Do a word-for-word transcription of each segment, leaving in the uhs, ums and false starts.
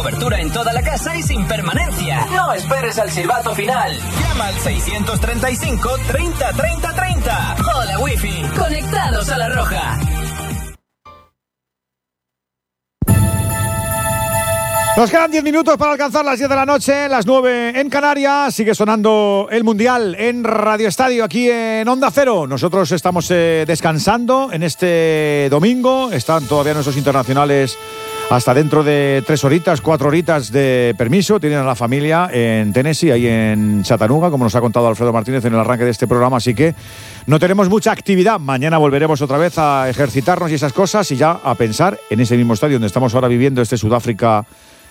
cobertura en toda la casa y sin permanencia. No esperes al silbato final. Llama al seiscientos treinta y cinco, treinta, treinta, treinta. Hola Wi-Fi. Conectados a la Roja. Nos quedan diez minutos para alcanzar las diez de la noche, las nueve en Canarias. Sigue sonando el Mundial en Radio Estadio, aquí en Onda Cero. Nosotros estamos eh, descansando en este domingo. Están todavía nuestros internacionales hasta dentro de tres horitas, cuatro horitas de permiso. Tienen a la familia en Tennessee, ahí en Chattanooga, como nos ha contado Alfredo Martínez en el arranque de este programa. Así que no tenemos mucha actividad. Mañana volveremos otra vez a ejercitarnos y esas cosas y ya a pensar en ese mismo estadio donde estamos ahora viviendo, este Sudáfrica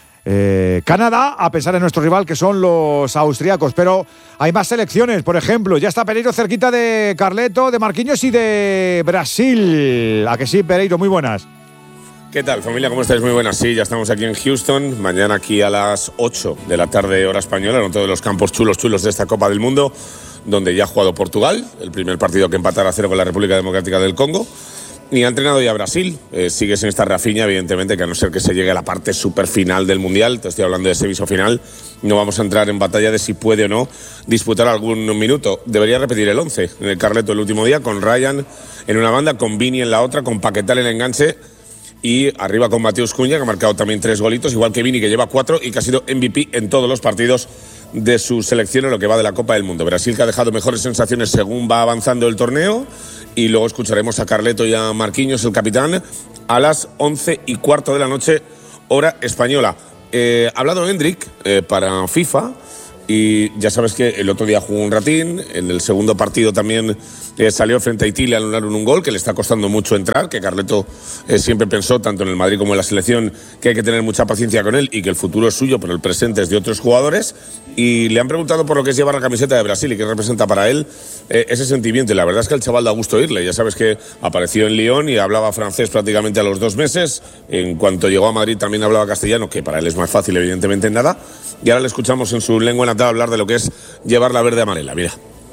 Eh, Canadá, a pensar en nuestro rival que son los austríacos. Pero hay más selecciones, por ejemplo, ya está Pereiro cerquita de Carleto, de Marquinhos y de Brasil. ¿A que sí, Pereiro? Muy buenas. ¿Qué tal, familia? ¿Cómo estáis? Muy buenas. Sí, ya estamos aquí en Houston. Mañana aquí a las ocho de la tarde, hora española, en otro de los campos chulos, chulos de esta Copa del Mundo, donde ya ha jugado Portugal, el primer partido que empatara a cero con la República Democrática del Congo. Ni ha entrenado ya Brasil, eh, sigue sin estar Rafinha, evidentemente, que a no ser que se llegue a la parte super final del Mundial, te estoy hablando de ese final, no vamos a entrar en batalla de si puede o no disputar algún minuto. Debería repetir el once en el Carleto el último día, con Ryan en una banda, con Vini en la otra, con Paquetá en el enganche y arriba con Mateus Cunha, que ha marcado también tres golitos, igual que Vini, que lleva cuatro y que ha sido M V P en todos los partidos de su selección en lo que va de la Copa del Mundo. Brasil, que ha dejado mejores sensaciones según va avanzando el torneo. Y luego escucharemos a Carleto y a Marquinhos, el capitán, a las once y cuarto de la noche, hora española. Eh, ha hablado Hendrik eh, para FIFA y ya sabes que el otro día jugó un ratín, en el segundo partido también eh, salió frente a Haití, le anularon un gol que le está costando mucho entrar, que Carleto eh, siempre pensó, tanto en el Madrid como en la selección, que hay que tener mucha paciencia con él y que el futuro es suyo, pero el presente es de otros jugadores. Y le han preguntado por lo que es llevar la camiseta de Brasil y qué representa para él eh, ese sentimiento. Y la verdad es que al chaval da gusto oírle. Ya sabes que apareció en Lyon y hablaba francés prácticamente a los dos meses. En cuanto llegó a Madrid también hablaba castellano, que para él es más fácil, evidentemente, en nada. Y ahora le escuchamos en su lengua natal hablar de lo que es llevar la verde amarela. Mira.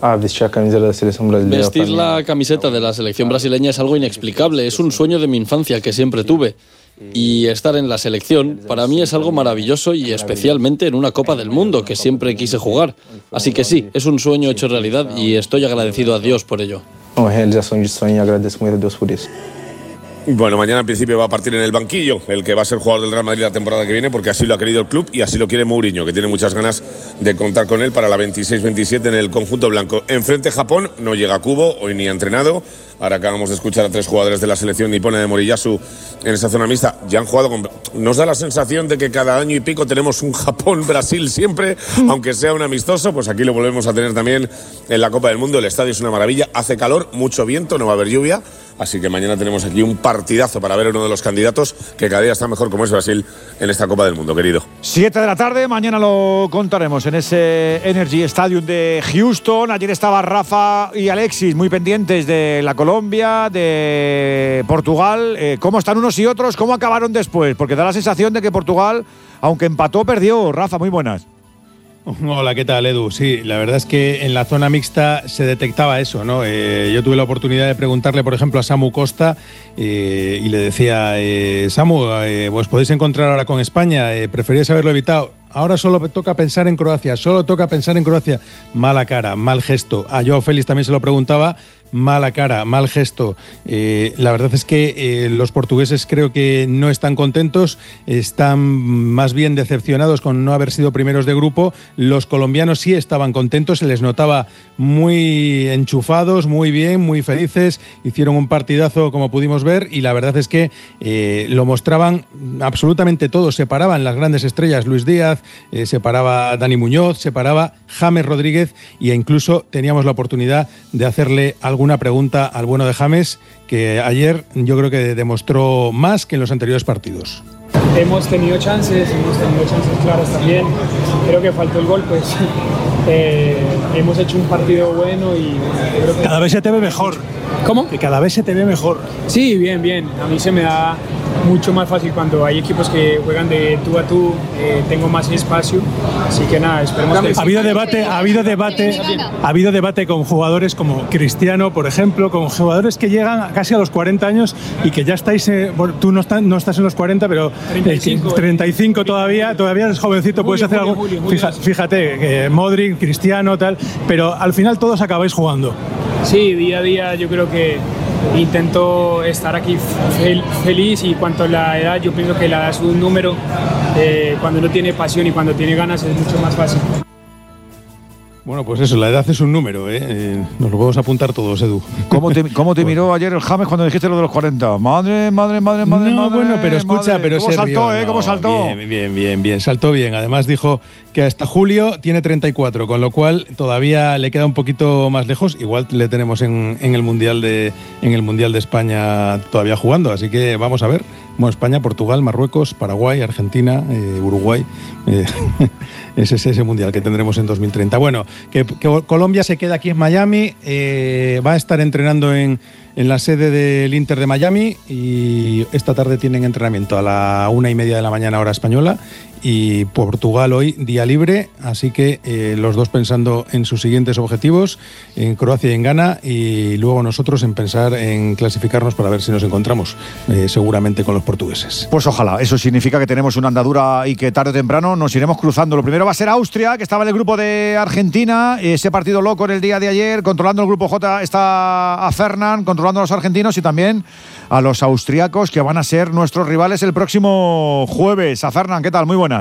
Vestir la camiseta de la selección brasileña es algo inexplicable. Es un sueño de mi infancia que siempre tuve. Y estar en la selección para mí es algo maravilloso y especialmente en una Copa del Mundo que siempre quise jugar. Así que sí, es un sueño hecho realidad y estoy agradecido a Dios por ello. Bueno, mañana en principio va a partir en el banquillo el que va a ser jugador del Real Madrid la temporada que viene, porque así lo ha querido el club y así lo quiere Mourinho, que tiene muchas ganas de contar con él para la veintiséis veintisiete en el conjunto blanco. Enfrente Japón, no llega Kubo, hoy ni ha entrenado. Ahora acabamos de escuchar a tres jugadores de la selección nipona de Moriyasu en esa zona mixta. Ya han jugado con... Nos da la sensación de que cada año y pico tenemos un Japón-Brasil siempre, aunque sea un amistoso, pues aquí lo volvemos a tener también en la Copa del Mundo. El estadio es una maravilla, hace calor, mucho viento, no va a haber lluvia, así que mañana tenemos aquí un partidazo para ver a uno de los candidatos que cada día está mejor, como es Brasil, en esta Copa del Mundo, querido. Siete de la tarde, mañana lo contaremos en ese Energy Stadium de Houston. Ayer estaba Rafa y Alexis muy pendientes de la Colombia, de Portugal. Eh, ¿Cómo están unos y otros? ¿Cómo acabaron después? Porque da la sensación de que Portugal, aunque empató, perdió. Rafa, muy buenas. Hola, ¿qué tal, Edu? Sí, la verdad es que en la zona mixta se detectaba eso, ¿no? Eh, yo tuve la oportunidad de preguntarle, por ejemplo, a Samu Costa eh, y le decía, eh, Samu, eh, ¿os podéis encontrar ahora con España? Eh, ¿Preferíais haberlo evitado? Ahora solo toca pensar en Croacia, solo toca pensar en Croacia. Mala cara, mal gesto. A Joao Félix también se lo preguntaba, mala cara, mal gesto. Eh, la verdad es que eh, los portugueses creo que no están contentos, están más bien decepcionados con no haber sido primeros de grupo. Los colombianos sí estaban contentos, se les notaba muy enchufados, muy bien, muy felices. Hicieron un partidazo como pudimos ver y la verdad es que eh, lo mostraban absolutamente todos. Se paraban las grandes estrellas, Luis Díaz, eh, se paraba Dani Muñoz, se paraba James Rodríguez e incluso teníamos la oportunidad de hacerle alguna pregunta al bueno de James, que ayer yo creo que demostró más que en los anteriores partidos. Hemos tenido chances, hemos tenido chances claras también. Creo que faltó el gol, pues eh, hemos hecho un partido bueno y creo que cada vez se te ve mejor. ¿Cómo? Que cada vez se te ve mejor. Sí, bien, bien. A mí se me da mucho más fácil cuando hay equipos que juegan de tú a tú, eh, tengo más espacio, así que nada, esperemos que... Ha habido debate, ha habido debate, ha habido debate con jugadores como Cristiano, por ejemplo, con jugadores que llegan casi a los cuarenta años y que ya estáis, eh, tú no estás, no estás en los cuarenta, pero treinta y cinco, eh, treinta y cinco todavía, todavía eres jovencito, Julio, puedes hacer Julio, algo, Julio, Julio. Fíjate, fíjate, eh, Modric, Cristiano, tal, pero al final todos acabáis jugando. Sí, día a día yo creo que intento estar aquí fel- feliz y cuanto a la edad, yo pienso que la edad es un número, eh, cuando uno tiene pasión y cuando tiene ganas es mucho más fácil. Bueno, pues eso, la edad es un número, ¿eh? Eh, nos lo podemos apuntar todos, Edu. ¿Cómo te, cómo te miró ayer el James cuando dijiste lo de los cuarenta? Madre, madre, madre, madre, no, madre. bueno, pero escucha, madre. pero ¿Cómo se saltó, rió, eh? no, ¿Cómo saltó? Bien, bien, bien, bien, saltó bien. Además dijo que hasta julio tiene treinta y cuatro, con lo cual todavía le queda un poquito más lejos. Igual le tenemos en, en el Mundial de en el Mundial de España todavía jugando, así que vamos a ver. Bueno, España, Portugal, Marruecos, Paraguay, Argentina, eh, Uruguay. Eh, ese es ese Mundial que tendremos en dos mil treinta. Bueno, que, que Colombia se queda aquí en Miami, eh, va a estar entrenando en, en la sede del Inter de Miami y esta tarde tienen entrenamiento a la una y media de la mañana hora española. Y Portugal hoy día libre, así que eh, los dos pensando en sus siguientes objetivos, en Croacia y en Ghana, y luego nosotros en pensar en clasificarnos para ver si nos encontramos eh, seguramente con los portugueses. Pues ojalá, eso significa que tenemos una andadura y que tarde o temprano nos iremos cruzando. Lo primero va a ser Austria, que estaba en el grupo de Argentina, ese partido loco en el día de ayer, controlando el grupo J está a Fernán, controlando a los argentinos y también a los austriacos, que van a ser nuestros rivales el próximo jueves. A Fernán, ¿qué tal? Muy buenas.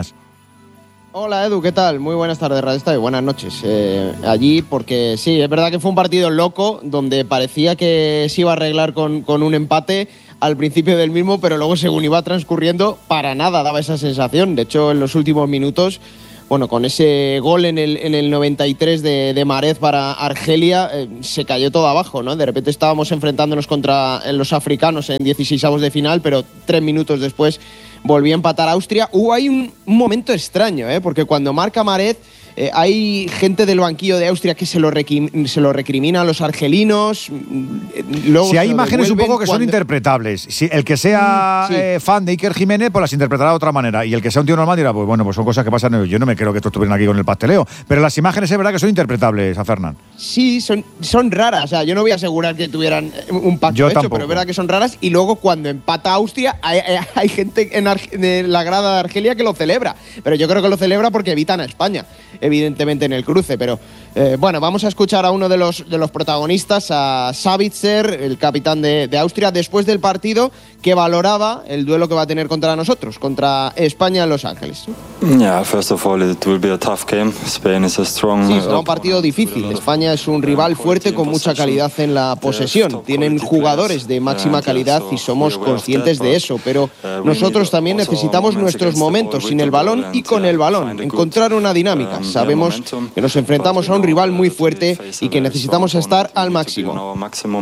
Hola Edu, ¿qué tal? Muy buenas tardes, Radio Estadio, buenas noches. Eh, allí, porque sí, es verdad que fue un partido loco, donde parecía que se iba a arreglar con, con un empate al principio del mismo, pero luego según iba transcurriendo, para nada daba esa sensación. De hecho, en los últimos minutos, bueno, con ese gol en el, en el noventa y tres de, de Mahrez para Argelia, eh, se cayó todo abajo, ¿no? De repente estábamos enfrentándonos contra los africanos en dieciseisavos de final, pero tres minutos después volvió a empatar a Austria. Hubo ahí un, un momento extraño, ¿eh? Porque cuando marca Mahrez, eh, hay gente del banquillo de Austria que se lo, requi- se lo recrimina a los argelinos. Luego si hay se imágenes un poco que cuando... son interpretables. Si el que sea sí. eh, fan de Iker Jiménez, pues las interpretará de otra manera. Y el que sea un tío normal dirá, pues bueno, pues son cosas que pasan. Yo no me creo que estos estuvieran aquí con el pasteleo. Pero las imágenes es verdad que son interpretables, a Fernán. Sí, son, son raras. O sea, yo no voy a asegurar que tuvieran un pacto yo hecho, tampoco. pero es verdad que son raras. Y luego cuando empata Austria, hay, hay, hay gente en, Arge- en la grada de Argelia que lo celebra. Pero yo creo que lo celebra porque evitan a España, evidentemente, en el cruce. Pero eh, bueno, vamos a escuchar a uno de los, de los protagonistas, a Sabitzer, el capitán de, de Austria, después del partido, que valoraba el duelo que va a tener contra nosotros, contra España en Los Ángeles. Yeah, first of all, it will be a tough game. Spain is a strong. Sí, será un partido difícil. España es un rival fuerte con mucha calidad en la posesión. Tienen jugadores de máxima calidad y somos conscientes de eso, pero nosotros también necesitamos nuestros momentos sin el balón y con el balón, encontrar una dinámica. Sabemos que nos enfrentamos a un rival muy fuerte y que necesitamos estar al máximo.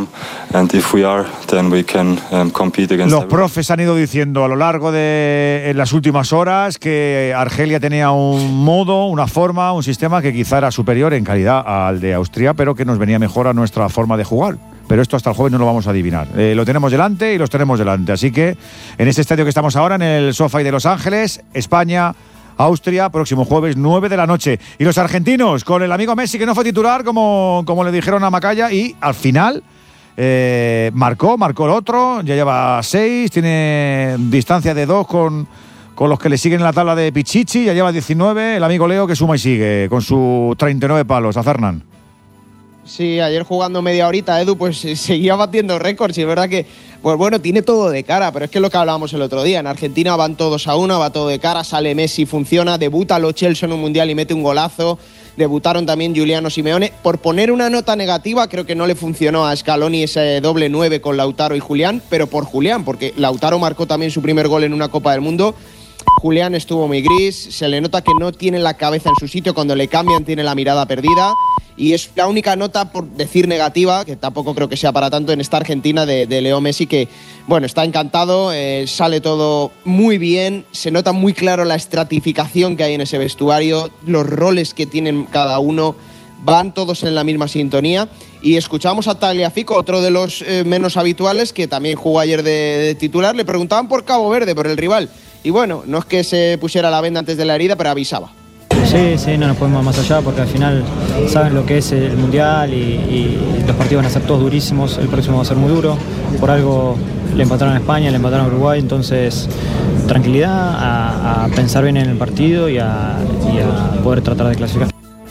Los profes han ido diciendo a lo largo de en las últimas horas que Argelia tenía un modo, una forma, un sistema que quizá era superior en calidad al de Austria, pero que nos venía mejor a nuestra forma de jugar. Pero esto hasta el jueves no lo vamos a adivinar. Eh, lo tenemos delante y los tenemos delante. Así que en este estadio que estamos ahora, en el SoFi de Los Ángeles, España, Austria, próximo jueves, nueve de la noche. Y los argentinos, con el amigo Messi, que no fue titular, como, como le dijeron a Macaya, y al final eh, marcó, marcó el otro, ya lleva seis, tiene distancia de dos con, con los que le siguen en la tabla de Pichichi, ya lleva diecinueve, el amigo Leo que suma y sigue, con sus treinta y nueve palos. A Fernán. Sí, ayer jugando media horita, Edu, pues seguía batiendo récords y es verdad que, pues bueno, tiene todo de cara, pero es que es lo que hablábamos el otro día. En Argentina van todos a una, va todo de cara, sale Messi, funciona, debuta Lo Celso en un mundial y mete un golazo. Debutaron también Giuliano Simeone. Por poner una nota negativa, creo que no le funcionó a Scaloni ese doble nueve con Lautaro y Julián, pero por Julián, porque Lautaro marcó también su primer gol en una Copa del Mundo. Julián estuvo muy gris, se le nota que no tiene la cabeza en su sitio, cuando le cambian tiene la mirada perdida y es la única nota, por decir negativa, que tampoco creo que sea para tanto en esta Argentina de, de Leo Messi, que bueno, está encantado, eh, sale todo muy bien, se nota muy claro la estratificación que hay en ese vestuario, los roles que tienen cada uno, van todos en la misma sintonía Y escuchamos a Tagliafico, otro de los eh, menos habituales, que también jugó ayer de, de titular. Le preguntaban por Cabo Verde, por el rival. Y bueno, no es que se pusiera la venda antes de la herida, pero avisaba. Sí, sí, no nos podemos más allá porque al final saben lo que es el Mundial y, y los partidos van a ser todos durísimos, el próximo va a ser muy duro, por algo le empataron a España, le empataron a Uruguay, entonces tranquilidad, a, a pensar bien en el partido y a, y a poder tratar de clasificar.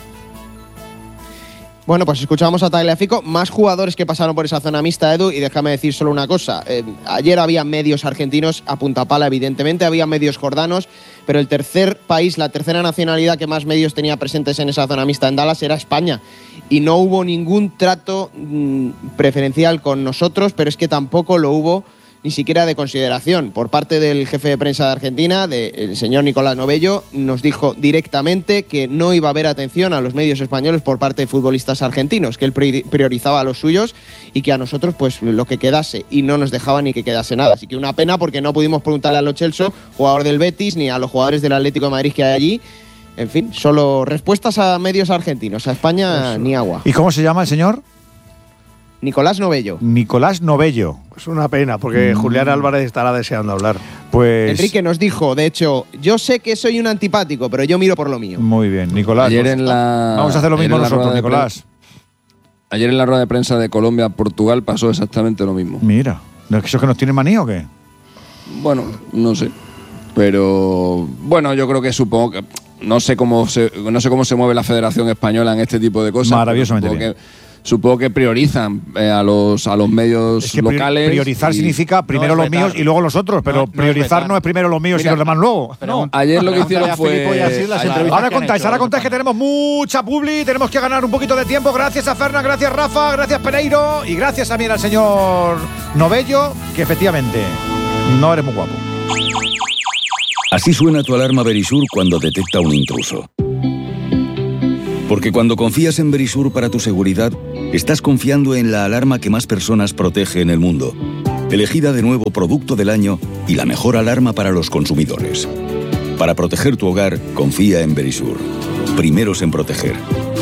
Bueno, pues escuchábamos a Tagliafico, más jugadores que pasaron por esa zona mixta, Edu, y déjame decir solo una cosa. Eh, ayer había medios argentinos a punta pala, evidentemente, había medios jordanos, pero el tercer país, la tercera nacionalidad que más medios tenía presentes en esa zona mixta en Dallas era España. Y no hubo ningún trato mmm, preferencial con nosotros, pero es que tampoco lo hubo ni siquiera de consideración. Por parte del jefe de prensa de Argentina, del señor Nicolás Novello, nos dijo directamente que no iba a haber atención a los medios españoles por parte de futbolistas argentinos, que él priorizaba a los suyos y que a nosotros pues lo que quedase, y no nos dejaba ni que quedase nada. Así que una pena porque no pudimos preguntarle a Lo Celso, jugador del Betis, ni a los jugadores del Atlético de Madrid que hay allí. En fin, solo respuestas a medios argentinos, a España. Eso. Ni agua. ¿Y cómo se llama el señor? Nicolás Novello. Nicolás Novello. Es una pena, porque mm. Julián Álvarez estará deseando hablar. Pues Enrique nos dijo, de hecho, yo sé que soy un antipático, pero yo miro por lo mío. Muy bien, Nicolás. Ayer en la, Vamos a hacer lo mismo nosotros, Nicolás. Ayer en la rueda de prensa de Colombia-Portugal pasó exactamente lo mismo. Mira, ¿no es que eso que nos tiene manía o qué? Bueno, no sé. Pero, bueno, yo creo que supongo que… No sé cómo se, no sé cómo se mueve la Federación Española en este tipo de cosas. Maravillosamente bien. Que, Supongo que priorizan eh, a los a los medios es que locales. Priorizar y significa primero no los míos y luego los otros, pero no, priorizar no, no es primero los míos Mira, y los demás luego. No. Ayer lo que hicieron fue… Ahora contáis, ahora contáis que tenemos mucha publi, tenemos que ganar un poquito de tiempo. Gracias a Fernan, gracias Rafa, gracias Pereiro y gracias también al señor Novello, que efectivamente no eres muy guapo. Así suena tu alarma Verisur cuando detecta un intruso. Porque cuando confías en Verisur para tu seguridad, estás confiando en la alarma que más personas protege en el mundo. Elegida de nuevo Producto del Año y la mejor alarma para los consumidores. Para proteger tu hogar, confía en Verisur. Primeros en proteger.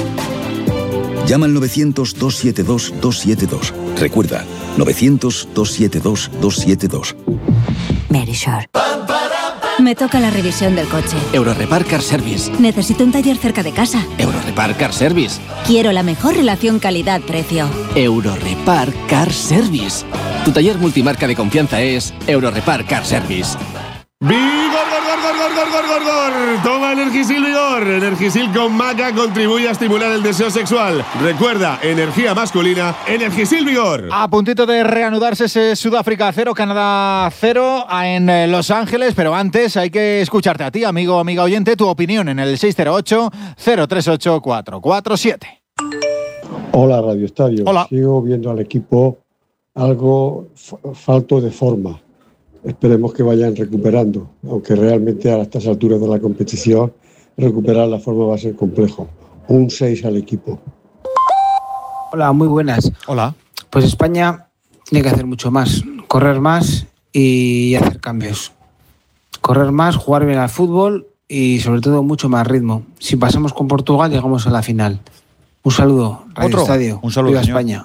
Llama al novecientos, dos siete dos, dos siete dos. Recuerda, novecientos, dos siete dos, dos siete dos. Verisur. Me toca la revisión del coche. Eurorepar Car Service. Necesito un taller cerca de casa. Eurorepar Car Service. Quiero la mejor relación calidad-precio. Eurorepar Car Service. Tu taller multimarca de confianza es Eurorepar Car Service. ¡Vigor, gor, gor, gor, gor, gor, gor, gor! Toma Energisil Vigor. Energisil con maca contribuye a estimular el deseo sexual. Recuerda, energía masculina, Energisil Vigor. A puntito de reanudarse ese Sudáfrica cero, Canadá cero en Los Ángeles, pero antes hay que escucharte a ti, amigo o amiga oyente, tu opinión en el seis cero ocho, cero tres ocho, cuatro cuatro siete. Hola, Radio Estadio. Hola. Sigo viendo al equipo algo falto de forma. Esperemos que vayan recuperando, aunque realmente a estas alturas de la competición recuperar la forma va a ser complejo. Un seis al equipo. Hola, muy buenas. Hola. Pues España tiene que hacer mucho más, correr más y hacer cambios. Correr más, jugar bien al fútbol y sobre todo mucho más ritmo. Si pasamos con Portugal llegamos a la final. Un saludo, Radio Otro. Estadio. Un saludo, Viva señor. España.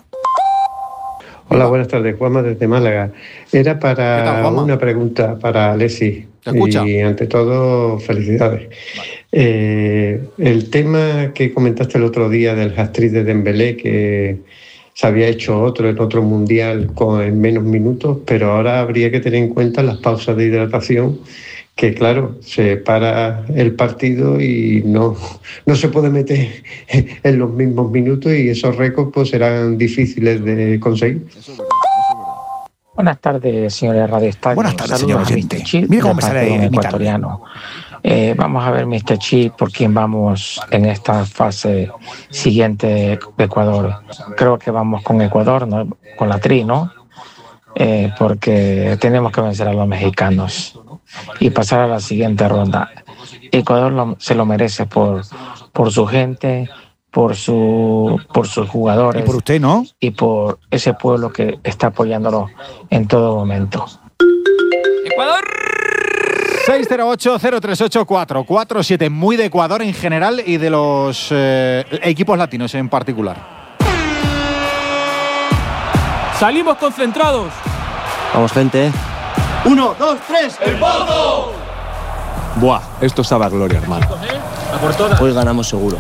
Hola, buenas tardes. Juanma desde Málaga. Era para tal, Juanma? una pregunta para Alessi. ¿Te escucha? Y ante todo, felicidades. Vale. Eh, el tema que comentaste el otro día del hat-trick de Dembélé, que se había hecho otro en otro mundial con en menos minutos, pero ahora habría que tener en cuenta las pausas de hidratación, que claro, se para el partido y no, no se puede meter en los mismos minutos y esos récords pues serán difíciles de conseguir. Buenas tardes, señores Radio Estadio. Buenas tardes, Saludos señor oyente. Mira cómo me sale el ecuatoriano. Eh, vamos a ver, mister Chip, por quién vamos en esta fase siguiente de Ecuador. Creo que vamos con Ecuador, ¿no? Con la tri, ¿no? Eh, porque tenemos que vencer a los mexicanos y pasar a la siguiente ronda. Ecuador lo, se lo merece por, por su gente, por su por sus jugadores. Y por usted, ¿no? Y por ese pueblo que está apoyándolo en todo momento. ¡Ecuador! seis cero ocho, cero tres ocho, cuatro cuatro siete. Muy de Ecuador en general y de los eh, equipos latinos en particular. Salimos concentrados. Vamos, gente. Uno, dos, tres. ¡El Pozo! Buah, esto sabe a gloria, hermano. Hoy ganamos seguro.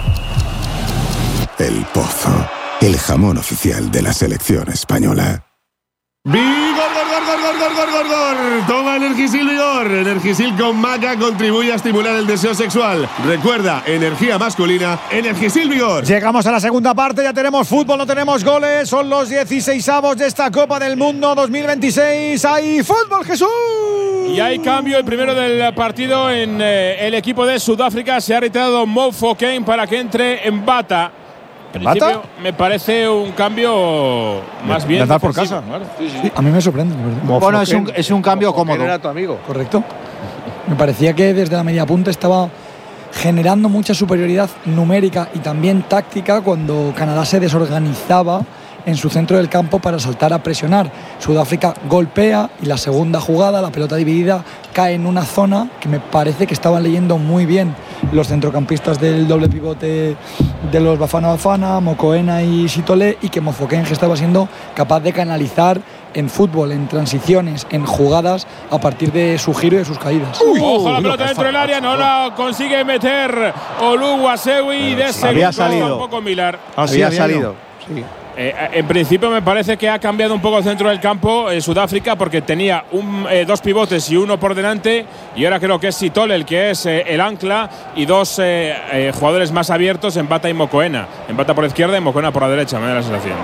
El Pozo, el jamón oficial de la selección española. ¡Vigor, gor, gor, gor, gor, gor, gor, gor! Toma Energisil Vigor. Energisil con maca contribuye a estimular el deseo sexual. Recuerda, energía masculina, Energisil Vigor. Llegamos a la segunda parte, ya tenemos fútbol, no tenemos goles. Son los dieciseisavos de esta Copa del Mundo dos mil veintiséis. ¡Hay fútbol, Jesús! Y hay cambio, el primero del partido en eh, el equipo de Sudáfrica. Se ha retirado Mofokeng para que entre en Bata. En principio, me parece un cambio más bien andar por defensivo. casa, claro. Sí, sí. A mí me sorprende, la verdad. Bueno, es un, es un cambio cómodo. Era tu amigo. Correcto. Me parecía que desde la media punta estaba generando mucha superioridad numérica y también táctica cuando Canadá se desorganizaba en su centro del campo para saltar a presionar. Sudáfrica golpea y la segunda jugada, la pelota dividida, cae en una zona que me parece que estaban leyendo muy bien los centrocampistas del doble pivote de los Bafana Bafana, Mokoena y Sitole, y que Mofokeng estaba siendo capaz de canalizar en fútbol, en transiciones, en jugadas a partir de su giro y de sus caídas. Uy, Ojo, la pelota dentro del área, no la consigue meter Oluwasewi y de había segundo salido. un poco Milar. Había salido, sí. Eh, en principio me parece que ha cambiado un poco el centro del campo en Sudáfrica porque tenía un, eh, dos pivotes y uno por delante y ahora creo que es Sitole el que es eh, el ancla y dos eh, eh, jugadores más abiertos en Bata y Mokoena. En Bata por izquierda y Mokoena por la derecha, me da la sensación.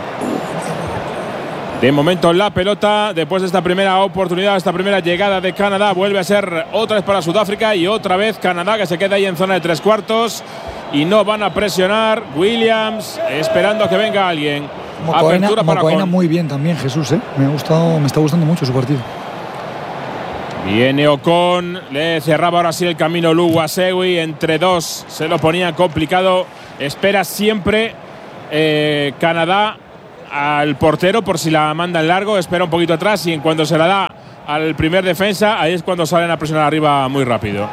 De momento la pelota, después de esta primera oportunidad, esta primera llegada de Canadá, vuelve a ser otra vez para Sudáfrica y otra vez Canadá que se queda ahí en zona de tres cuartos y no van a presionar. Williams esperando a que venga alguien. Mokoena, Apertura para Mokoena Con. muy bien también, Jesús, ¿eh? Me ha gustado, me está gustando mucho su partido. Viene Ocon, le cerraba ahora sí el camino Oluwasewi, entre dos se lo ponía complicado. Espera siempre eh, Canadá al portero por si la manda en largo, espera un poquito atrás y en cuanto se la da al primer defensa, ahí es cuando salen a presionar arriba muy rápido.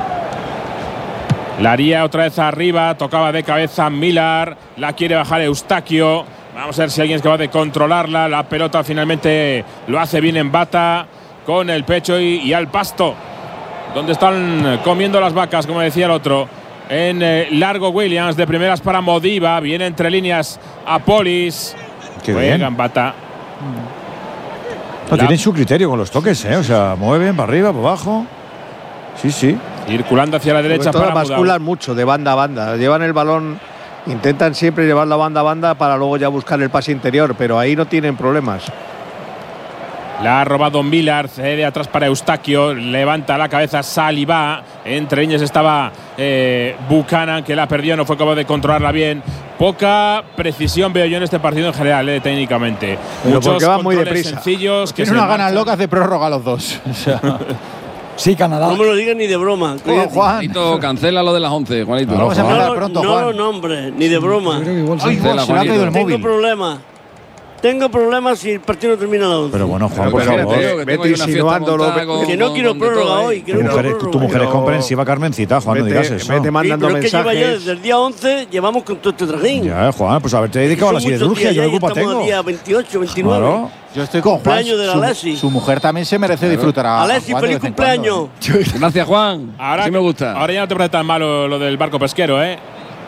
La haría otra vez arriba, tocaba de cabeza Millar, la quiere bajar Eustaquio. Vamos a ver si alguien es capaz de controlarla. La pelota finalmente lo hace bien en Bata, con el pecho y, y al pasto, donde están comiendo las vacas, como decía el otro. En eh, largo Williams, de primeras para Modiva, viene entre líneas a Polis. Qué Juega bien. en Bata. No, La- tienen su criterio con los toques, ¿eh? O sea, mueven para arriba, para abajo. Sí, sí. Circulando hacia la derecha Sobre todo para basculan Mudau. mucho de banda a banda. Llevan el balón, intentan siempre llevar la banda a banda para luego ya buscar el pase interior, pero ahí no tienen problemas. La ha robado Millar, cede atrás para Eustaquio, levanta la cabeza Saliba, entre ellos estaba eh, Buchanan, que la perdió, no fue capaz de controlarla bien. Poca precisión veo yo en este partido en general, eh, técnicamente. Pero Muchos porque van muy controles deprisa. sencillos que Tienen se unas ganas marchan. locas de prórroga los dos. O sea, Sí, Canadá. No me lo digas ni de broma. Bueno, Juanito, cancela lo de las once, Juanito. No, Vamos a empezar no, pronto, no Juan. lo nombres, ni de broma. Ay, Juan, se le ha caído el Tengo móvil. problemas. Tengo problemas si el partido no termina a las once. Pero bueno, Juan, Pero por espérate, favor. tío, que tengo ahí una fiesta montada con- Que no con- quiero con de prórroga todo ahí. hoy. que no Tu quiero mujer, tu, prórroga. tu mujer es No. comprensiva, Carmencita, Juan, no Vete- digas eso. vete Sí, mandando pero es que lleva ya mensajes. desde el día once, llevamos con todo este trajín. Ya, Juan, pues haberte dedicado a la Son muchos siderurgia, días yo ya qué y culpa estamos tengo. al día veintiocho, veintinueve. Claro. Yo estoy con Juan. Cumpleaños de la Su, Alessi. su mujer también se merece disfrutar a Alessi, Juan de feliz vez en cuando. cumpleaños. Gracias, Juan. Ahora, sí me gusta. Ahora ya no te parece tan malo lo del barco pesquero, ¿eh?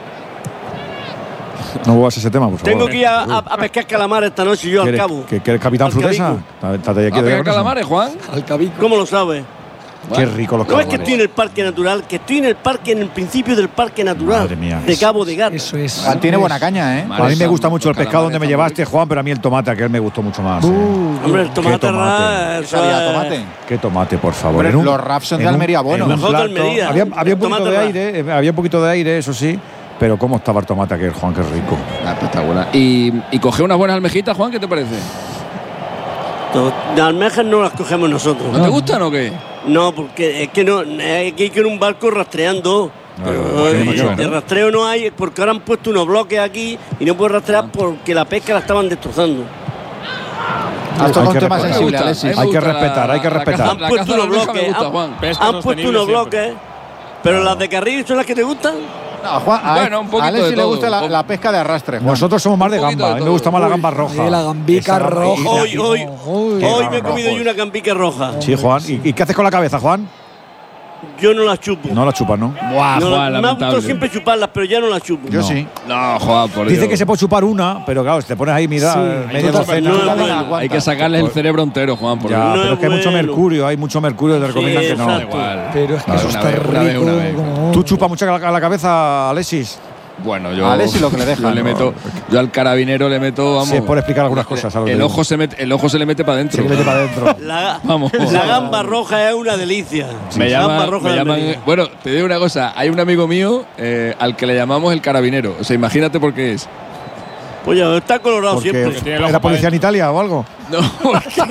No vuelvas a ese tema, por favor. Tengo que ir a, a- a pescar calamar esta noche yo al ¿Quieres- cabo. ¿Que, que eres capitán Al frutesa? cabico. Estate aquí ¿A de pegar con eso. calamares, Juan? Al cabico. ¿Cómo lo sabes? Qué rico los No es calamares. que estoy en el parque natural, que estoy en el parque, en el principio del parque natural Madre mía. de Cabo de Gata. Eso es. Juan tiene buena caña, ¿eh? A mí me gusta mucho el Los pescado donde me calamares llevaste, Juan, pero a mí el tomate, aquel me gustó mucho más. ¿eh? Hombre, el Qué tomate, tomate. ra- ¿Qué eso sabía es- tomate? Qué tomate, por favor. Hombre, En un- los raps son de en un- Almería, bueno. en un Mejor de plato- Almería. Había, había un Tomate poquito de ra- aire, eh, había un poquito de aire, eso sí. Pero cómo estaba el tomate aquel, Juan, qué rico. Ah, espectacular. ¿Y, y coge unas buenas almejitas, Juan? ¿Qué te parece? To- De almejas no las cogemos nosotros. ¿No te gustan o qué? No, porque es que no, es que hay que ir en un barco rastreando. Pero, qué eh, macho, de ¿no? rastreo no hay, porque ahora han puesto unos bloques aquí y no puedes rastrear porque la pesca la estaban destrozando. Has tocado Hay un que tema respetar. sensible, Me gusta, Alexis. a mí me Hay que gusta respetar, hay que la- la respetar. caza- Han La puesto caza de unos almeja me bloques, gusta, han, Juan. Pesca han puesto sostenible unos siempre. bloques, pero las de carril son las que te gustan. No, Juan, a, Bueno, un poquito a Alexis de le todo. gusta la, la pesca de arrastre, Juan. Nosotros somos más de Un poquito gamba. de A mí me todo. gusta más la Uy, gamba roja. Sí, la gambica Esa gamba- roja. Hoy, hoy, Uy, hoy qué me he comido rojos. yo una campica roja. Sí, Juan. ¿Y, ¿Y qué haces con la cabeza, Juan? Yo no la chupo. No la chupas, ¿no? Buah, No, Juan, me ha lamentable. gustado siempre chuparlas, pero ya no las chupo. Yo No. sí. No, Juan, por Dice Dios. que se puede chupar una, pero claro, si te pones ahí, mira, Sí. media Tú docena. no, Chúpala bueno. en la guanta. Hay que sacarle el cerebro entero, Juan, por Ya, Dios. No pero es que hay es mucho bueno. mercurio, hay mucho mercurio y te recomiendan que no. exacto. Igual. Pero es que Vale, eso una está vez, una vez, rico. una vez. como- ¿Tú chupas mucho a la, a la cabeza, Alexis? Bueno, yo. A Alexis lo que le dejan, Yo le ¿no? meto. Yo al carabinero le meto, vamos. Sí, es por explicar algunas cosas. a lo que El digo. ojo, se mete, el ojo se le mete para adentro. Se le mete para adentro. La, Vamos. la gamba roja es una delicia. Me, La llama- gamba roja me de llaman. Almería. Bueno, te digo una cosa. Hay un amigo mío eh, al que le llamamos el carabinero. O sea, imagínate por qué es. Pues ya, está colorado Porque siempre. tiene el ojo era para policía en Italia o algo. No, porque.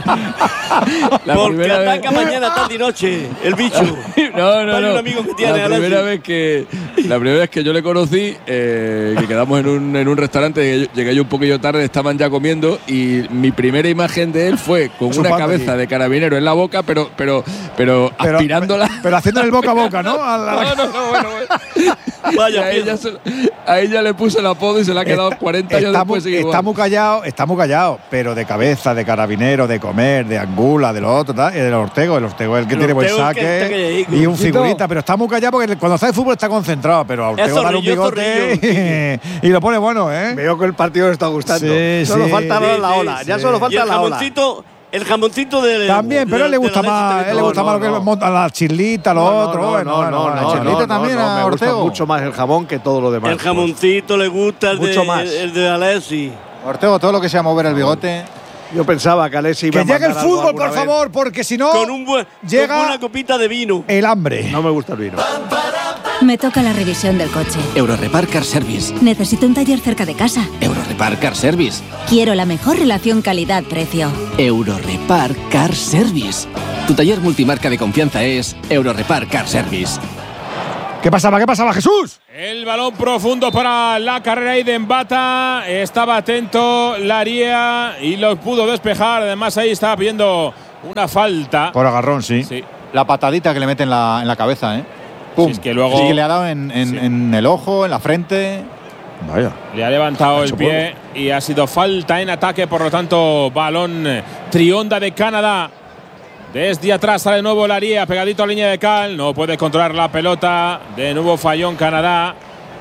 la Porque primera vez- ataca mañana, tarde y noche, el bicho. No, no, Hay no. un amigo que tiene, la Alexis. primera vez que la primera vez que yo le conocí, eh, que quedamos en un, en un restaurante, llegué yo, llegué yo un poquillo tarde, estaban ya comiendo y mi primera imagen de él fue con Chupando una cabeza allí. de carabinero en la boca, pero pero pero, Pero, aspirándola. pero haciendo el boca a boca, ¿no? A la- No, no, no, bueno, bueno. Y Vaya, a ella, se- a ella le puse el apodo y se le ha quedado cuarenta años está, muy, después. sigue igual. está muy callado, está muy callado, pero de cabeza, de carabinero, de comer, de angula, de lo otro, tal, y del Ortego. El Ortego es el que El tiene buen Ortego es que está saque calladico. y un Fito. figurita, pero está muy callado porque cuando está de fútbol está concentrado, pero a Ortego dale un zorrillo, bigote y, y lo pone bueno, ¿eh? Veo que el partido le está gustando. Sí, solo sí. falta Sí, la sí, ola. sí. Ya solo Y falta el la ola. jamoncito, el jamoncito de También, pero a él le gusta más, a él le gusta más lo que no. es monta- la chirlita, lo No, otro, no, bueno, no, bueno, no, bueno, no, chirlita no, también no, a me gusta Ortego. mucho más el jamón que todo lo demás. El jamoncito le gusta, el Mucho de, más. el de Alessi. Ortego, todo lo que sea mover el bigote. Yo pensaba que Alexis iba Que a llegue el mandar algo fútbol, alguna por vez. favor, porque si no Con un buen, llega con una copita de vino. el hambre. No me gusta el vino. Me toca la revisión del coche. Eurorepar Car Service. Necesito un taller cerca de casa. Eurorepar Car Service. Quiero la mejor relación calidad-precio. Eurorepar Car Service. Tu taller multimarca de confianza es Eurorepar Car Service. ¿Qué pasaba? ¿Qué pasaba, Jesús? El balón profundo para la carrera ahí de Embata. Estaba atento Laría y lo pudo despejar. Además, ahí estaba pidiendo una falta. Por agarrón, sí. Sí. La patadita que le mete en la, en la cabeza, ¿eh? ¡Pum! Sí, es que luego- Sí, que le ha dado en, en- Sí. en el ojo, en la frente. Vaya. Le ha levantado Ha el hecho pie y ha sido falta en ataque. Por lo tanto, balón eh, trionda de Canadá. Desde atrás sale de nuevo Laría, pegadito a la línea de cal. No puede controlar la pelota. De nuevo fallón Canadá.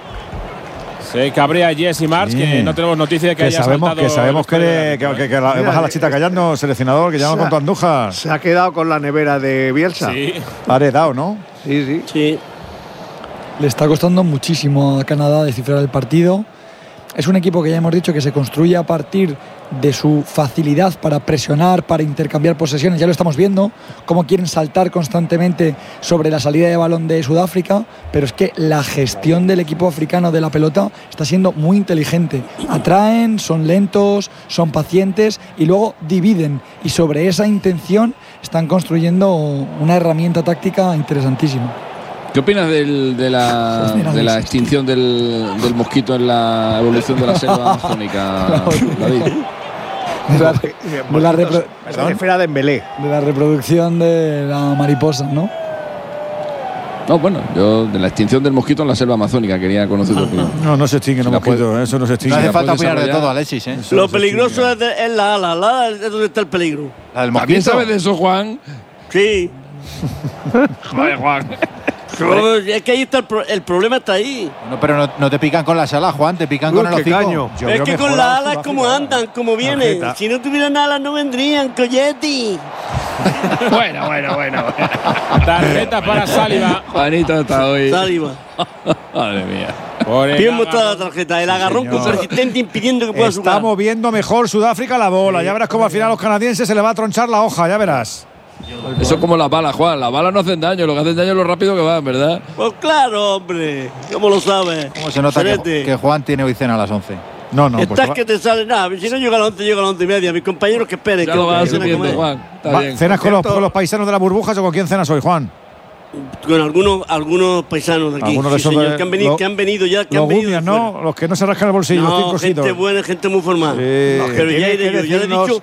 Se cabrea Jesse March, Sí. que no tenemos noticia de que, Que haya sabemos, saltado que, sabemos el que, de que, la- que, que la, Mira, baja la eh, chita callando, seleccionador, que llama se con ha- tu andujas. Se ha quedado con la nevera de Bielsa. Sí. Ha heredado, ¿no? sí. sí. Sí. Le está costando muchísimo a Canadá descifrar el partido. Es un equipo que ya hemos dicho que se construye a partir de su facilidad para presionar, para intercambiar posesiones. Ya lo estamos viendo, cómo quieren saltar constantemente sobre la salida de balón de Sudáfrica, pero es que la gestión del equipo africano de la pelota está siendo muy inteligente. Atraen, son lentos, son pacientes y luego dividen. Y sobre esa intención están construyendo una herramienta táctica interesantísima. ¿Qué opinas del- de, la, de la extinción del, del mosquito en la evolución de la selva amazónica, David? De la, de la repro- Se refiere a Dembélé. de la reproducción de la mariposa, ¿no? No, bueno, yo de la extinción del mosquito en la selva amazónica quería conocer tu opinión. No, no se extingue, no la mosquito, eso no se No extingue. hace la falta puedes opinar de desarrollar. todo, Alexis, ¿eh? Eso Lo no se peligroso extingue. es, de- es la ala. La ala es donde está el peligro. La del ¿También mosquito. sabes de eso, Juan? Sí. Vaya, Juan. No, es que ahí está el, pro- el problema está ahí. No, pero no, no te pican con las alas, Juan, te pican Uy, con el qué hocico. caño. Yo es veo que con mejorado las alas Sudáfrica. como andan, como vienen. Tarjeta. Si no tuvieran alas no vendrían, Coyetti. Bueno, bueno, bueno. Tarjeta para Saliba. Juanito está hoy. Saliba. Madre mía. Por el Bien mostrada la agarrón. tarjeta. El agarrón señor. con persistente impidiendo que pueda Está jugar. moviendo mejor Sudáfrica la bola. Ya verás cómo al final a los canadienses se le va a tronchar la hoja, ya verás. Eso es como las balas, Juan. Las balas no hacen daño, lo que hacen daño es lo rápido que van, ¿verdad? Pues claro, hombre. ¿Cómo lo sabes? ¿Cómo se nota que, Serete. que Juan tiene hoy cena a las once? No, no, pues Estás va- que te sale nada. Si no llega a las once, llega a las once y media. Mis compañeros que esperen. Ya que lo vas que vayan a asumiendo, comer. Juan. Está va- bien. ¿cenas con los, cierto. con los paisanos de las burbujas o con quién cenas hoy, Juan? Con algunos, algunos paisanos de aquí. Algunos de Sí, esos señor, de- que, han venido, lo- que han venido ya. Que Los han venido gumias, de fuera. ¿no? Los que no se rascan el bolsillo, los No, cinco gente cositos. buena, gente muy formada. Sí. Pero ya Tiene iré que yo, ya le he decirnos- dicho.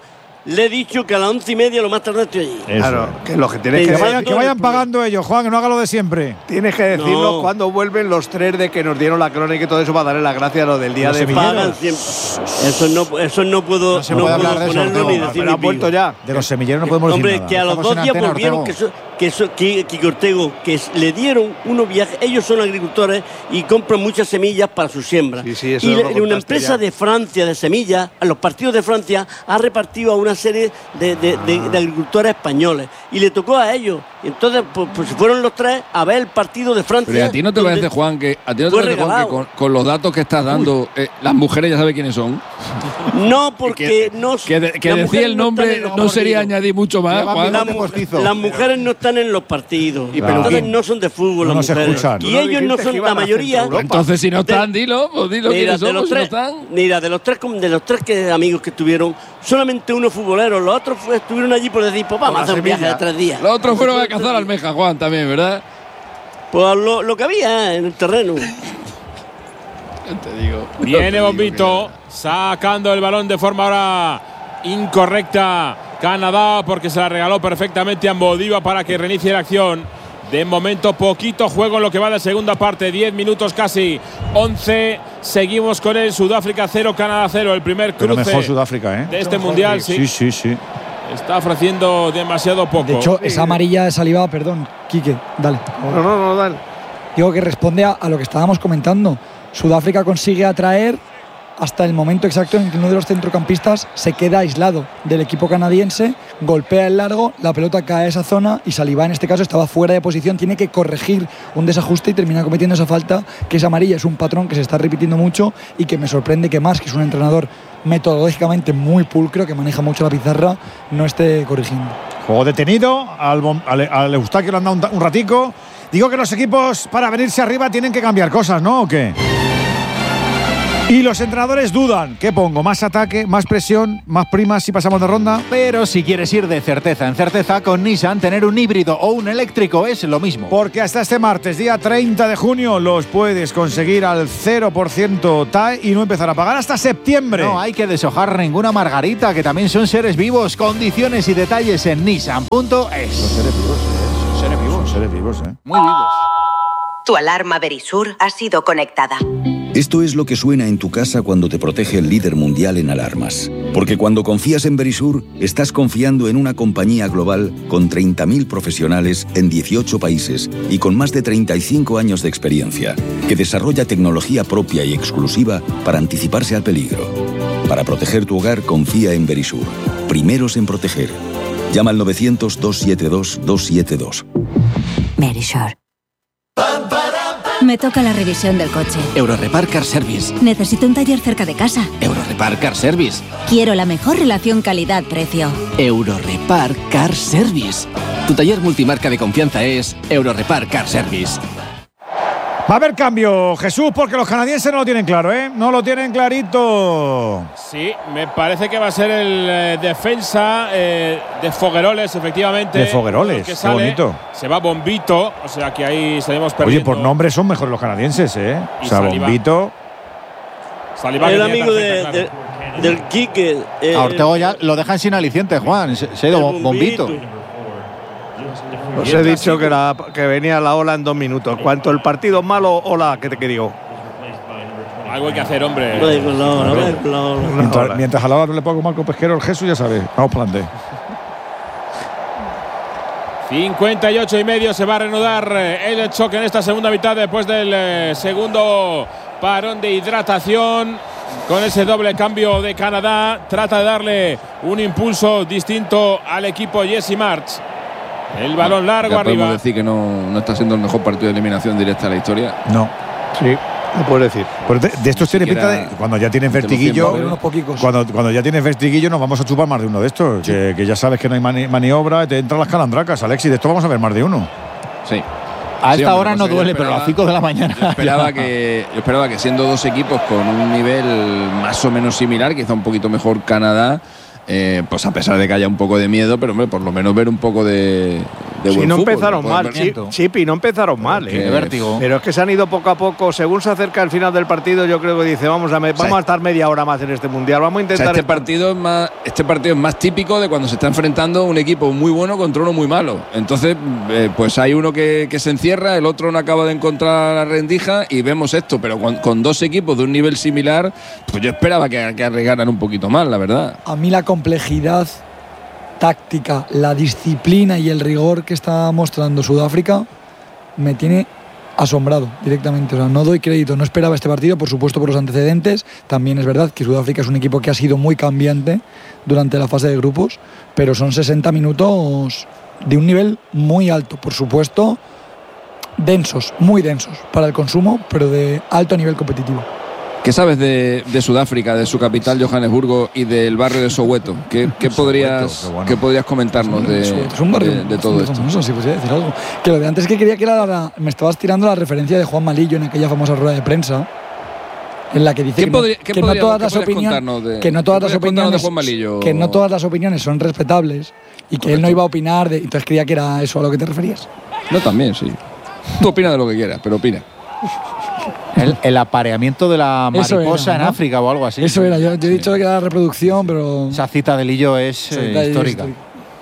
le he dicho que a las once y media lo más tarde estoy allí. Eso. Claro, que lo que tienes Que que, vayan, que vayan pagando ellos, Juan, que no haga lo de siempre. tienes que decirlo No. cuando vuelven los tres de que nos dieron la crónica y todo eso, para darle las gracias a lo del día Los de semilleros. Pagan siempre. Eso no, eso no puedo, No se no puede puedo hablar de eso, ponerlo Ortego. ni decir Pero ni han vuelto pico. ya. De los semilleros no podemos Hombre, decir nada. que a los Estamos dos en días antena, volvieron, que, Ortego. eso, que, eso, que, que Ortego, que le dieron unos viajes. Ellos son agricultores y compran muchas semillas para su siembra. Sí, sí, eso y lo le- contaste una empresa ya. de Francia de semillas, a los partidos de Francia, ha repartido a una serie de, de- de- de agricultores españoles. Y le tocó a ellos. Y entonces, pues, pues fueron los tres a ver el partido de Francia. Pero ¿y a ti no te donde- parece, Juan, que a ti no te fue parece, Juan, que regalado. con, con los datos que estás dando, eh, las mujeres ya saben quiénes son? No, porque no. Que, de- que las decir mujeres el no nombre están en no, los sería partidos. añadir mucho más, Llevan Juan. bigote Las mu- postizo. las mujeres no están en los partidos. Y Entonces peluquín. no son de fútbol No las nos mujeres. escuchan. Y Tú no ellos no dijiste que son iban la a mayoría. Centroeuropa. Entonces, si no De- están, dilo, pues dilo Mira, quiénes de son, los si no tres, están. mira, de los tres, de los tres que, amigos que estuvieron, solamente uno futbolero, los otros fue- estuvieron allí por decir, pues vamos Por a la hacer un viaje de semilla. tres días. Los otros fueron a cazar almejas, Juan, también, ¿verdad? Pues lo, lo que había en el terreno. Te digo. Viene Bombito sacando el balón de forma ahora incorrecta Canadá, porque se la regaló perfectamente a Mbodiva para que reinicie la acción. De momento poquito juego en lo que va de segunda parte, diez minutos casi, once. Seguimos con el Sudáfrica cero, Canadá cero, el primer Pero cruce mejor Sudáfrica, ¿eh? de este mundial. Sí, Sí, sí, sí. está ofreciendo demasiado poco. De hecho, esa amarilla de Saliba, perdón, Quique, dale. No, no, no, dale. Digo que responde a, a lo que estábamos comentando. Sudáfrica consigue atraer hasta el momento exacto en que uno de los centrocampistas se queda aislado del equipo canadiense, golpea el largo, la pelota cae a esa zona y Saliba en este caso estaba fuera de posición, tiene que corregir un desajuste y termina cometiendo esa falta, que es amarilla. Es un patrón que se está repitiendo mucho y que me sorprende que más, que es un entrenador metodológicamente muy pulcro, que maneja mucho la pizarra, no esté corrigiendo. Juego detenido, al, Bom- al, al Eustaquio le han dado un, ta- un ratico. Digo que los equipos para venirse arriba tienen que cambiar cosas, ¿no? ¿O qué? Y los entrenadores dudan. ¿Qué pongo? ¿Más ataque, más presión, más primas si pasamos de ronda? Pero si quieres ir de certeza en certeza con Nissan, tener un híbrido o un eléctrico es lo mismo. Porque hasta este martes, día treinta de junio, los puedes conseguir al cero por ciento T A E y no empezar a pagar hasta septiembre. No hay que deshojar ninguna margarita, que también son seres vivos. Condiciones y detalles en nissan punto es. Seres vivos, ¿eh? Son seres vivos, seres vivos, ¿eh? Muy vivos. Tu alarma Verisur ha sido conectada. Esto es lo que suena en tu casa cuando te protege el líder mundial en alarmas. Porque cuando confías en Verisur, estás confiando en una compañía global con treinta mil profesionales en dieciocho países y con más de treinta y cinco años de experiencia, que desarrolla tecnología propia y exclusiva para anticiparse al peligro. Para proteger tu hogar, confía en Verisur. Primeros en proteger. Llama al novecientos, doscientos setenta y dos, doscientos setenta y dos. Verisure. Me toca la revisión del coche. Eurorepar Car Service. Necesito un taller cerca de casa. Eurorepar Car Service. Quiero la mejor relación calidad-precio. Eurorepar Car Service. Tu taller multimarca de confianza es Eurorepar Car Service. Va a haber cambio, Jesús, porque los canadienses no lo tienen claro, ¿eh? No lo tienen clarito. Sí, me parece que va a ser el eh, defensa eh, de Fogueroles, efectivamente. De Fogueroles, el que qué sale. bonito. Se va Bombito, o sea que ahí salimos Oye, perdiendo. por nombre son mejores los canadienses, ¿eh? Y O sea, Saliba. Bombito. Saliba, que El tiene amigo de, tarjeta, de- claro. del Quique. eh, A Ortego ya lo dejan sin aliciente, Juan. Se, se ha ido el bombito. Os he dicho que, la, que venía la ola en dos minutos. Cuanto el partido malo, ola, que te que digo. Algo hay que hacer, hombre. Ay, con la hora, ay, con la hora. Mientras, mientras a la hora no le pongo Marco Pesquero el Jesús, ya sabes. Vamos para adelante. cincuenta y ocho y medio se va a reanudar eh, el choque en esta segunda mitad después del eh, segundo parón de hidratación. Con ese doble cambio de Canadá, trata de darle un impulso distinto al equipo Jesse March. El balón largo Ya podemos arriba. decir que no, no está siendo el mejor partido de eliminación directa de la historia. No. Sí, lo puedes decir. Pues de, de estos tiene pinta siquiera de. Cuando ya tienes tenemos vertiguillo. cien unos poquicos. Cuando, cuando ya tienes vertiguillo, nos vamos a chupar más de uno de estos. Que, que ya sabes que no hay mani- maniobra, te entran las calandracas, Alexis. De esto vamos a ver más de uno. Sí. A Sí, esta hombre, hora pues no yo duele, pero a esperaba- las cinco de la mañana. Yo esperaba, ya. que, yo esperaba que siendo dos equipos con un nivel más o menos similar, quizá un poquito mejor Canadá, eh, pues a pesar de que haya un poco de miedo, pero hombre, por lo menos ver un poco de, de sí, buen no fútbol. empezaron de mal, Chip, Chipi, no empezaron mal. Qué ¿eh? vértigo. Pero es que se han ido poco a poco. Según se acerca el final del partido, yo creo que dice, vamos a, me, vamos a estar media hora más en este Mundial. Vamos a O intentar... sea, este, partido es más, este partido es más típico de cuando se está enfrentando un equipo muy bueno contra uno muy malo. Entonces, eh, pues hay uno que, que se encierra, el otro no acaba de encontrar la rendija y vemos esto. Pero con, con dos equipos de un nivel similar, pues yo esperaba que, que arriesgaran un poquito más, la verdad. A mí la complejidad táctica, la disciplina y el rigor que está mostrando Sudáfrica me tiene asombrado directamente. O sea, no doy crédito, no esperaba este partido, por supuesto, por los antecedentes. También es verdad que Sudáfrica es un equipo que ha sido muy cambiante durante la fase de grupos, pero son sesenta minutos de un nivel muy alto, por supuesto, densos, muy densos para el consumo, pero de alto nivel competitivo. ¿Qué sabes de, de Sudáfrica, de su capital Johannesburgo y del barrio de Soweto? ¿Qué, qué, podrías, Soweto, qué bueno. ¿qué podrías comentarnos de, es un barrio de, de todo esto? Famoso, si podría decir algo. Que lo de antes que quería que era la, me estabas tirando la referencia de Juan Malillo en aquella famosa rueda de prensa, en la que dice ¿Qué que, no, podría, qué que no podría, todas qué las podrías opiniones contarnos de- que no todas qué las podrías contarnos opiniones de Juan Malillo? que no todas las opiniones son respetables y que él no iba a opinar de, entonces creía que era eso a lo que te referías. No, también, sí. Tú opinas de lo que quieras, pero opina. El, el apareamiento de la Eso mariposa era, en ¿no? África o algo así. Eso era, yo, yo he dicho que era reproducción, pero esa cita de Lillo es Esa eh, cita de Lillo histórica. es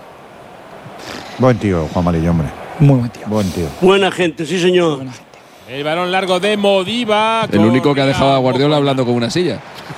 Buen tío, Juan Malillo, hombre. Muy buen tío. Buen tío. Buena gente, sí señor. El balón largo de Modiva. El único que ha dejado a Guardiola hablando con una silla.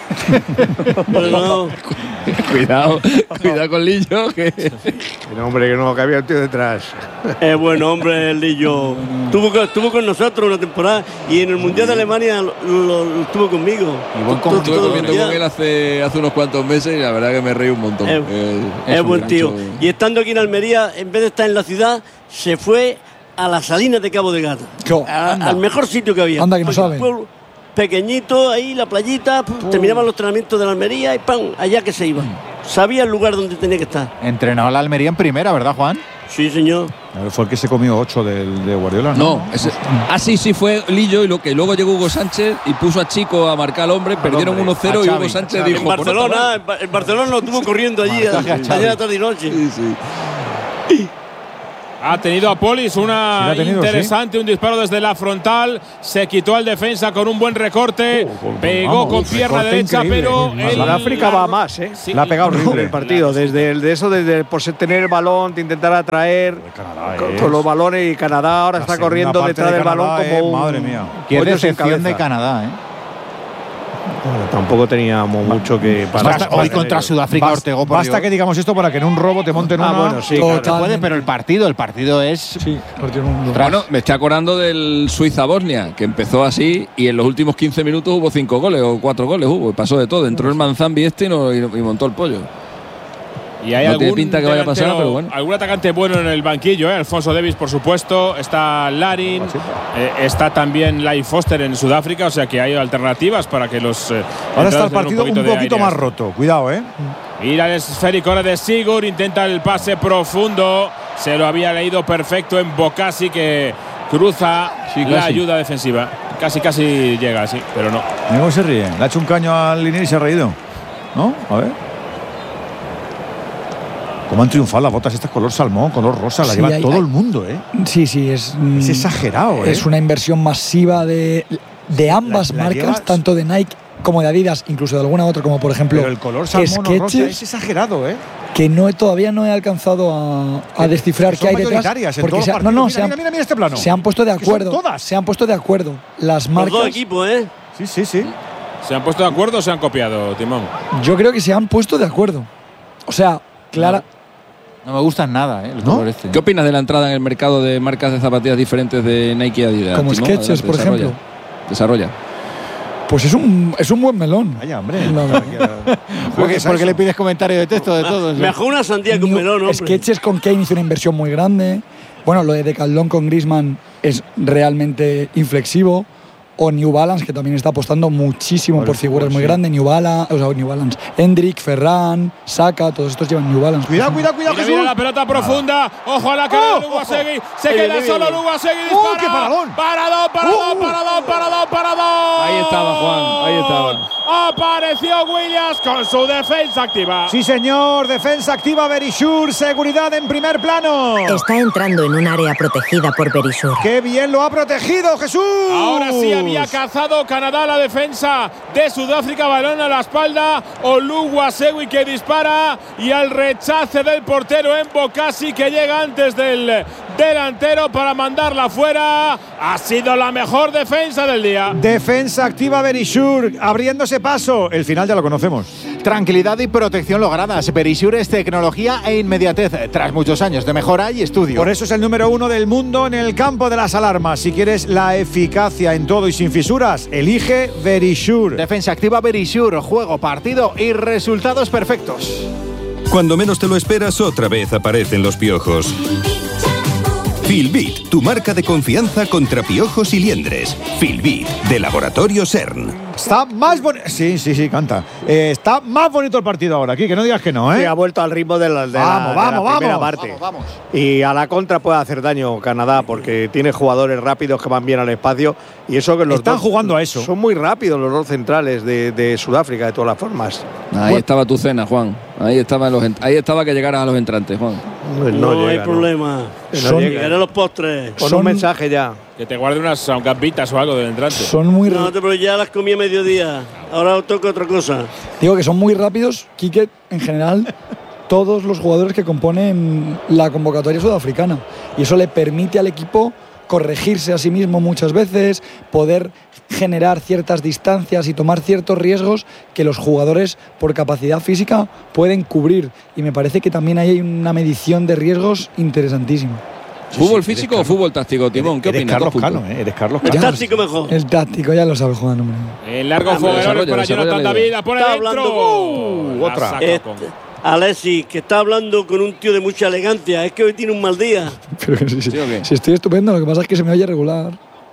Bueno, Cuidado, cuidado con Lillo. Que... Pero, hombre, que no, que había un tío detrás. es buen hombre el Lillo. Estuvo, con- estuvo con nosotros una temporada y en el Mundial de Alemania lo, lo- lo estuvo conmigo. Y buen Todo- Estuve todo comiendo el día. con él hace, hace unos cuantos meses y la verdad que me reí un montón. Es, Eh, es un buen gran tío. show. Y estando aquí en Almería, en vez de estar en la ciudad, se fue a las Salinas de Cabo de Gata. A- anda. al mejor sitio que había. Anda que no Porque un sabe. pueblo pequeñito, ahí la playita, pum, terminaban los entrenamientos de la Almería y ¡pam! Allá que se iba. Sabía el lugar donde tenía que estar. Entrenó a la Almería en primera, ¿verdad, Juan? Sí, señor. Fue el que se comió ocho del, de Guardiola, ¿no? No, ese, ah, sí, sí, fue Lillo y lo que luego llegó Hugo Sánchez y puso a Chico a marcar al hombre, perdieron hombre, uno cero a y Xavi, Hugo Sánchez a Xavi. dijo: En "Pues no está Barcelona, mal". en Ba- en Barcelona lo estuvo corriendo allí, Marcaje a Xavi. mañana, tarde y noche. Sí, sí. Ha tenido a Polis una Sí, la ha tenido, interesante, un disparo desde la frontal. Se quitó al defensa con un buen recorte. Pegó vamos, con un pierna recorte pero increíble. el- Sudáfrica va más, ¿eh? Sí. La ha pegado horrible. El partido, desde el, de eso, desde el, por ser- tener el balón, de intentar atraer Canadá con, es- con los balones, y Canadá ahora La está segunda corriendo parte detrás de del balón Canadá como es- un madre mía. Qué pollo sin decepción de cabeza. Canadá, ¿eh? Bueno, tampoco teníamos mucho que Basta, pasar. hoy contra Sudáfrica, Basta, Ortegó, por basta Dios. que digamos esto para que en un robo te monten Ah, una. bueno, sí, No claro. se puede, pero el partido, el partido es… Sí, partido en un- Bueno, me estoy acordando del Suiza-Bosnia, que empezó así y en los últimos quince minutos hubo cinco goles o cuatro goles hubo, y pasó de todo. Entró el Manzambi este y, no- y- y montó el pollo. Y hay No algún tiene pinta que vaya a pasar, delantero- pero bueno. algún atacante bueno en el banquillo, ¿eh? Alfonso Davis, por supuesto. Está Larin. eh, está también Lai Foster en Sudáfrica. O sea que hay alternativas para que los. eh, Ahora está el entrados tengan partido un de poquito aire. más roto. Cuidado, ¿eh? Mira el esférico ahora de Sigurd. Intenta el pase profundo. Se lo había leído perfecto en Bocasi, que cruza Sí, la casi. ayuda defensiva. Casi, casi llega, sí, pero no. Mira cómo se ríe. Le ha hecho un caño al Linier y se ha reído. ¿No? A ver. Cómo han triunfado las botas estas color salmón, color rosa. La Sí, lleva hay- todo hay- el mundo, ¿eh? Sí, sí, es. Es exagerado, ¿eh? Es una inversión masiva de, de ambas la marcas, llevas- tanto de Nike como de Adidas, incluso de alguna otra, como por ejemplo Pero el color salmón o rosa Skechers, es exagerado, ¿eh? que no he- todavía no he alcanzado a, a descifrar Son qué hay detrás. mayoritarias en Porque todos se los ha- no, no, partidos. se han, Mira, mira, mira este plano. se han puesto de Que son acuerdo. todas. Se han puesto de acuerdo las Los dos marcas. equipos, ¿eh? Sí, sí, sí. ¿Se han puesto de acuerdo o se han copiado, Timón? Yo creo que se han puesto de acuerdo. O sea, clara. No me gustan nada, ¿eh? El ¿No? color este. ¿Qué opinas de la entrada en el mercado de marcas de zapatillas diferentes de Nike y Adidas? Como Timón? Skechers, Adelante, por desarrolla. ejemplo. Desarrolla. Pues es un, es un buen melón. Vaya, hombre. La verdad. ¿Por qué, es por qué eso? le pides comentario de texto de todo? Mejor una sandía con New- melón, hombre. Skechers con Kane hizo una inversión muy grande. Bueno, lo de Decathlon con Griezmann es realmente inflexivo. O New Balance, que también está apostando muchísimo Por por el figuras fútbol, muy sí. grandes. New Balance, o sea, New Balance. Hendrik, Ferran, Saka, todos estos llevan New Balance. Cuidado, cuidado, cuidado, Mira, Jesús. mira la pelota profunda. Ojo a la cara ¡Oh! de Luguasegui. Se Ojo. queda Bien, solo bien. Luguasegui. ¡Oh, Dispara. qué paradón! Paradón, paradón, ¡Oh! paradón, paradón, paradón. Ahí estaba, Juan, ahí estaba. Apareció Williams con su defensa activa. Sí, señor, defensa activa Verisur, seguridad en primer plano. Está entrando en un área protegida por Verisur. ¡Qué bien lo ha protegido, Jesús! Ahora sí había cazado Canadá la defensa de Sudáfrica, balón a la espalda, Oluwasewi que dispara y al rechace del portero en Bokasi que llega antes del delantero para mandarla fuera. Ha sido la mejor defensa del día. Defensa activa Verisur, abriéndose paso. El final ya lo conocemos. Tranquilidad y protección logradas. Verisur es tecnología e inmediatez tras muchos años de mejora y estudio. Por eso es el número uno del mundo en el campo de las alarmas. Si quieres la eficacia en todo y sin fisuras, elige Verisur. Defensa activa Verisur, juego, partido y resultados perfectos. Cuando menos te lo esperas, otra vez aparecen los piojos. Filbit, tu marca de confianza contra piojos y liendres. Filbit, de Laboratorio CERN. Está más bonito. Sí, sí, sí, canta. Eh, está más bonito el partido ahora, aquí, que no digas que no, ¿eh? Sí, ha vuelto al ritmo de la, de vamos, la, vamos, de la primera vamos. parte. Vamos, vamos. Y a la contra puede hacer daño Canadá, porque tiene jugadores rápidos que van bien al espacio. Y eso que los Están dos jugando a eso. Son muy rápidos los dos centrales de, de Sudáfrica, de todas las formas. Ahí bueno. estaba tu cena, Juan. Ahí estaba, los, ahí estaba que llegaras a los entrantes, Juan. No, no llega, hay problema. No. Son, Llegaré a los postres. Con son, un mensaje ya. Que te guarde unas gambitas o algo del entrante. Son muy No, pero ya las comí a mediodía. Ahora os toca otra cosa. Digo que son muy rápidos, Quique, en general, todos los jugadores que componen la convocatoria sudafricana. Y eso le permite al equipo corregirse a sí mismo muchas veces, poder generar ciertas distancias y tomar ciertos riesgos que los jugadores por capacidad física pueden cubrir. Y me parece que también ahí hay una medición de riesgos interesantísima. Sí, ¿Fútbol sí, físico o fútbol táctico, Timón? ¿Qué eres opinas? Carlos Cano, ¿eh? Eres Carlos Cano. El táctico mejor. El táctico, ya lo sabe Juan, hombre. El largo ah, foguerón para Jonathan David, por está adentro. Hablando, uh, otra. Este, Alexis, que está hablando con un tío de mucha elegancia. Es que hoy tiene un mal día. Pero sí, sí, ¿Sí, okay? sí, estoy estupendo. Lo que pasa es que se me oye regular.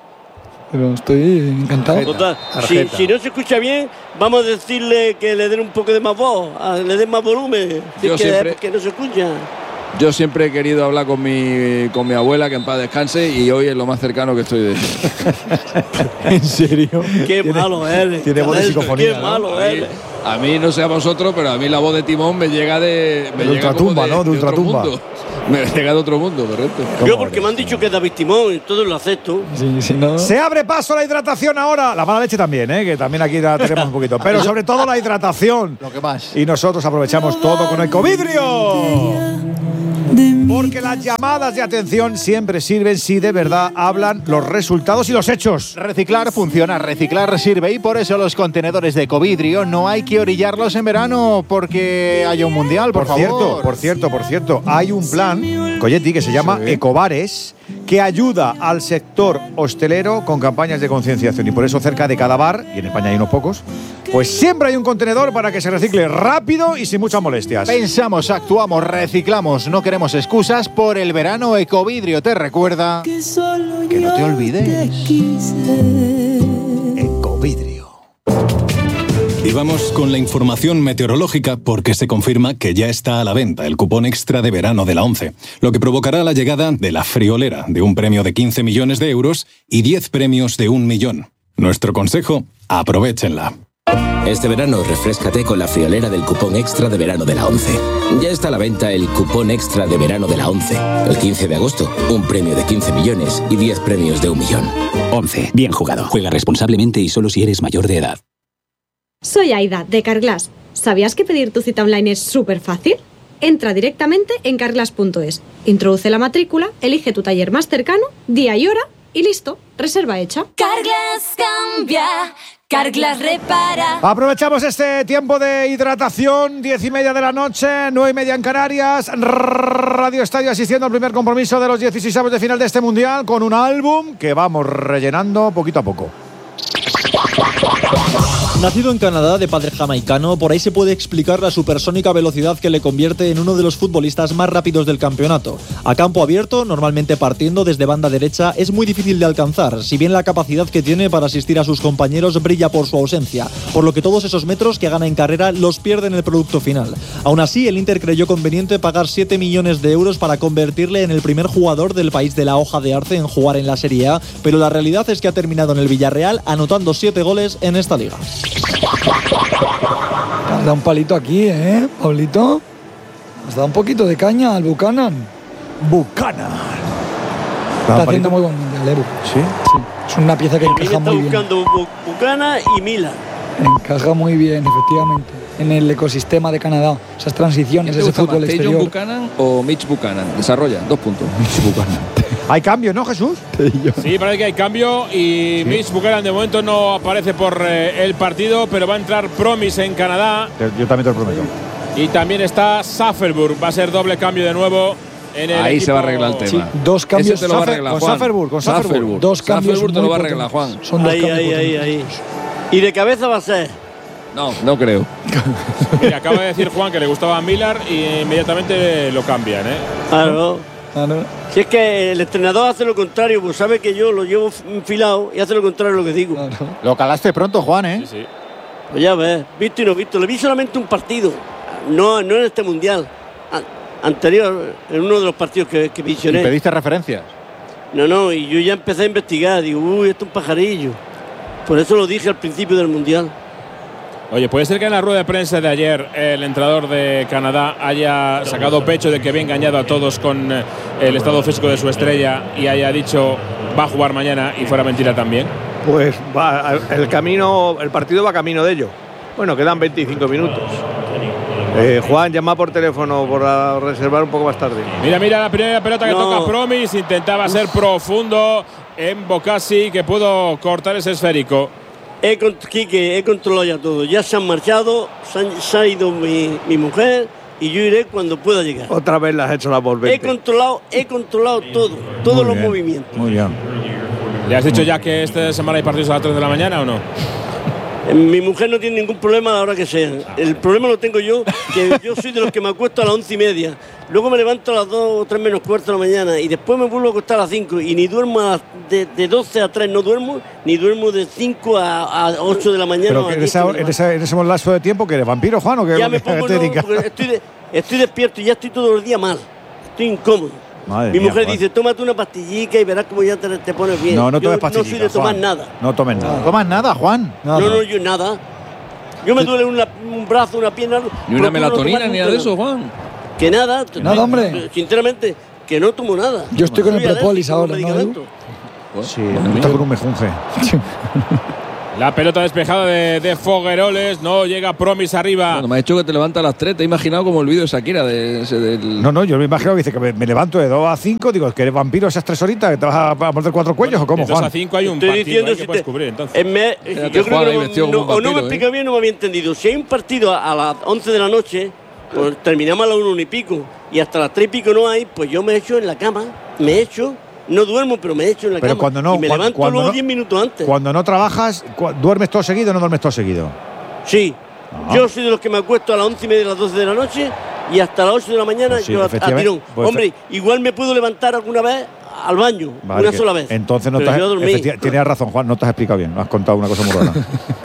Pero estoy encantado. Total, si, si no se escucha bien, vamos a decirle que le den un poco de más voz, le den más volumen. Yo que, siempre... que no se escucha. Yo siempre he querido hablar con mi, con mi abuela, que en paz descanse, y hoy es lo más cercano que estoy de ella. ¿En serio? Qué malo eres. Tiene voz de psicofonía. Qué malo eres. A mí, no sé a vosotros, pero a mí la voz de Timón me llega de. Me de llega ultratumba, de, ¿no? De, de ultratumba. Mundo. Me llega de otro mundo, correcto. Yo, porque me han dicho que es David Timón, entonces lo acepto. Sí, sí, no. Se abre paso a la hidratación ahora. La mala leche también, ¿eh? Que también aquí la tenemos un poquito. Pero sobre todo la hidratación. Lo que más. Y nosotros aprovechamos todo con Ecovidrio. Porque las llamadas de atención siempre sirven si de verdad hablan los resultados y los hechos. Reciclar funciona, reciclar sirve y por eso los contenedores de Ecovidrio no hay que orillarlos en verano porque haya un mundial, por, por favor. Cierto, por cierto, por cierto, hay un plan, Coyetti, que se llama sí. Ecobares, que ayuda al sector hostelero con campañas de concienciación y por eso cerca de cada bar, y en España hay unos pocos, pues siempre hay un contenedor para que se recicle rápido y sin muchas molestias. Pensamos, actuamos, reciclamos, no queremos excusas. Por el verano, Ecovidrio te recuerda que no te olvides. Ecovidrio. Y vamos con la información meteorológica porque se confirma que ya está a la venta el cupón extra de verano de la ONCE, lo que provocará la llegada de la friolera de un premio de quince millones de euros y diez premios de un millón. Nuestro consejo, aprovéchenla. Este verano refréscate con la friolera del cupón extra de verano de la ONCE. Ya está a la venta el cupón extra de verano de la ONCE. El quince de agosto, un premio de quince millones y diez premios de un millón. ONCE, bien jugado. Juega responsablemente y solo si eres mayor de edad. Soy Aida, de Carglass. ¿Sabías que pedir tu cita online es súper fácil? Entra directamente en carglass punto es, introduce la matrícula, elige tu taller más cercano, día y hora y listo, reserva hecha. Carglass cambia, Carglass repara. Aprovechamos este tiempo de hidratación, diez y media de la noche, nueve y media en Canarias. Radio Estadio asistiendo al primer compromiso de los dieciséis de final de este mundial con un álbum que vamos rellenando poquito a poco. Nacido en Canadá de padre jamaicano, por ahí se puede explicar la supersónica velocidad que le convierte en uno de los futbolistas más rápidos del campeonato. A campo abierto, normalmente partiendo desde banda derecha, es muy difícil de alcanzar, si bien la capacidad que tiene para asistir a sus compañeros brilla por su ausencia, por lo que todos esos metros que gana en carrera los pierde en el producto final. Aún así, el Inter creyó conveniente pagar siete millones de euros para convertirle en el primer jugador del país de la hoja de arce en jugar en la Serie A, pero la realidad es que ha terminado en el Villarreal anotando marcando siete goles en esta liga. Te has dado un palito aquí, ¿eh, Pablito? Has dado un poquito de caña al Buchanan. Buchanan. Está haciendo muy buen mundial, ¿eh? ¿Sí? Sí. Es una pieza que encaja muy bien. Está buscando Buchanan y Milan. Encaja muy bien, efectivamente, en el ecosistema de Canadá. Esas transiciones, ese fútbol exterior. ¿Taylor Buchanan o Mitch Buchanan? Desarrolla, dos puntos. Mitch Buchanan. ¿Hay cambio, no, Jesús? Sí, parece que hay cambio y sí. Mitch Buchanan de momento no aparece por eh, el partido, pero va a entrar Promise en Canadá. Yo también te lo prometo. Y también está Safferburg, va a ser doble cambio de nuevo. En el Ahí equipo. se va a arreglar el tema. Sí, dos cambios. Ese te lo va a arreglar, con Juan. Safferburg, con Safferburg. Dos cambios. Safferburg te lo va a arreglar, Juan. Son dos ahí, cambios. ahí, ahí, ahí. ¿Y de cabeza va a ser? No, no creo. Mira, acaba de decir Juan que le gustaba a Miller y inmediatamente lo cambian, ¿eh? Claro. Ah, no. Si es que el entrenador hace lo contrario, pues sabe que yo lo llevo enfilado y hace lo contrario a lo que digo. Ah, no. Lo calaste pronto, Juan, ¿eh? Sí, sí. Pues ya ves, visto y no visto. Le vi solamente un partido, no, no en este mundial. Anterior, en uno de los partidos que, que visioné. ¿Y pediste referencias? No, no, y yo ya empecé a investigar. Digo, uy, esto es un pajarillo. Por eso lo dije al principio del mundial. Oye, puede ser que en la rueda de prensa de ayer el entrenador de Canadá haya sacado pecho de que había engañado a todos con el estado físico de su estrella y haya dicho va a jugar mañana y fuera mentira también. Pues va, el camino, el partido va camino de ello. Bueno, quedan veinticinco minutos. Eh, Juan, llama por teléfono para reservar un poco más tarde. Mira, mira la primera pelota que No. toca Promise. Intentaba ser profundo en Bocasi, que pudo cortar ese esférico. He, Quique, he controlado ya todo. Ya se han marchado, se, han, se ha ido mi, mi mujer y yo iré cuando pueda llegar. Otra vez le has hecho la He volvente. controlado, he controlado todo, todos Muy los bien, movimientos. Muy bien. ¿Le has dicho ya que esta semana hay partidos a las tres de la mañana o no? Mi mujer no tiene ningún problema a la hora que sea. El problema lo tengo yo, que yo soy de los que me acuesto a las once y media. Luego me levanto a las dos o tres menos cuarto de la mañana y después me vuelvo a acostar a las cinco y ni duermo a, de, de doce a tres no duermo, ni duermo de cinco a, a ocho de la mañana. Pero que en, esa, en, ese, en ese lapso de tiempo que eres vampiro, Juan, o que ya me pongo, te no, dedicas. estoy, de, estoy despierto y ya estoy todos los días mal. Estoy incómodo. Madre Mi mía, mujer Juan. dice, tómate una pastillica y verás cómo ya te, te pones bien. No, no tomes yo pastillica, no soy de tomar Juan. nada. No tomes nada. ¿No tomas nada, Juan? No, no, no, yo nada. Yo me duele una, un brazo, una pierna. Ni una procuro no melatonina tomar ni nunca nada de eso, Juan. Que nada. Nada, hombre. Sinceramente, que no tomo nada. Yo estoy con el Soy propolis alérgico a un ahora, ¿no? medicamento. Sí, está con un mejunje. La pelota despejada de, de Fogueroles, no llega Promise arriba. Bueno, me ha dicho que te levanta a las tres, te he imaginado como el vídeo de Shakira de, ese del… No, no, yo me imagino que dice que me, me levanto de dos a cinco, digo, que eres vampiro esas tres horitas, que te vas a, a morder cuatro cuellos, Bueno, ¿o cómo, de dos Juan? a cinco hay un Estoy partido diciendo ahí si que puedes te- cubrir, entonces. En me- Fíjate, yo creo Juan, que ahí no, vestido no- como un o no me vampiro, explica bien o no me había entendido. Si hay un partido a, a las once de la noche, pues terminamos a las una y pico, y hasta las tres y pico no hay, pues yo me echo en la cama, me echo, no duermo, pero me echo en la Pero cama. cuando no, y me cuando- levanto cuando luego no- diez minutos antes. Cuando no trabajas, cu- ¿duermes todo seguido o no duermes todo seguido? Sí, Ah. yo soy de los que me acuesto a las once y media, a las doce de la noche, y hasta las ocho de la mañana Pues sí, yo a, a efectivamente. tirón. Pues Hombre, igual me puedo levantar alguna vez al baño, Vale, una que- sola vez. Entonces no Pero te has, yo a dormir. efecti- tienes razón, Juan, no te has explicado bien, has contado una cosa muy rara.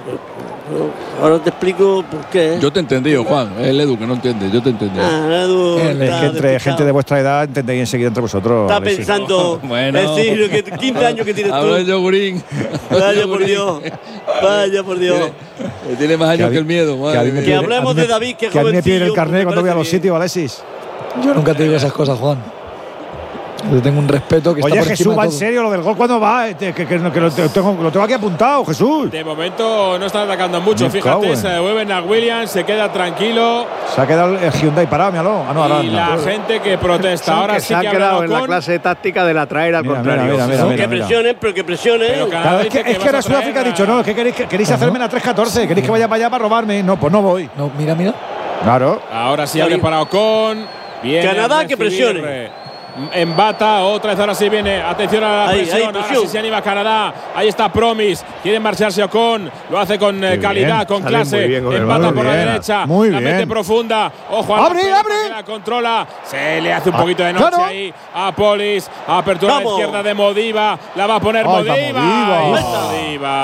Ahora te explico por qué. Yo te he entendido, Juan. Es el Edu que no entiende, yo te he entendido. Ah, Edu, Es está que entre despistado. gente de vuestra edad entendéis enseguida entre vosotros. Está Alexis. pensando, Bueno. es decir, que quince años que tienes Hablo de tú. yogurín. Vaya por Dios, vaya por Dios. Que tiene más Que a años mí- que el miedo. que a mí madre me mía. Que piden- hablemos a mí de me- David, que es Que a mí me piden el jovencillo, carnet me cuando voy a los parece sitios, Alexis. Yo nunca te digo esas cosas, Juan. Yo tengo un respeto que Oye, está por Jesús, encima va de en todo. serio lo del gol, ¿cuándo va? Este, Que, que, que lo, te- tengo, lo tengo aquí apuntado, Jesús. De momento no está atacando mucho, Me cago fíjate, en- se devuelven a Williams, se queda tranquilo Se ha quedado el Hyundai parado, míralo. Ah, no, ahora y no. la gente que protesta. Son Ahora que sí se han que ha quedado hablado en la con… clase táctica de la traer al Mira, contrario. mira, mira, mira, que mira. presionen, pero que presionen. Pero cada Claro, es vez que, dice es que vas ahora a Sudáfrica ha traer dicho, a- no, ¿qué queréis, queréis hacerme la tres catorce? ¿Queréis que vaya para allá para robarme? No, pues no voy. No, mira, mira. Claro. Ahora sí abre para Ocon. Viene Canadá a que recibir, presione. eh, Embata, otra vez ahora sí viene. Atención a la Ahí, presión. ahí, Ahora presión. sí se anima Canadá. Ahí está Promise. Quiere marcharse Ocon. Lo hace con eh, Muy calidad, bien. con Sale clase. muy bien con el Embata balón. por la Muy bien. derecha. Muy la bien. mete profunda. Ojo a la ¡Abre, pelota abre! que la controla. Se le hace un Ah, poquito de noche claro. ahí a Polis. Apertura a la Vamos. izquierda de Modiva. La va a poner Ay, va Modiva. Modiva. Ahí está Modiva.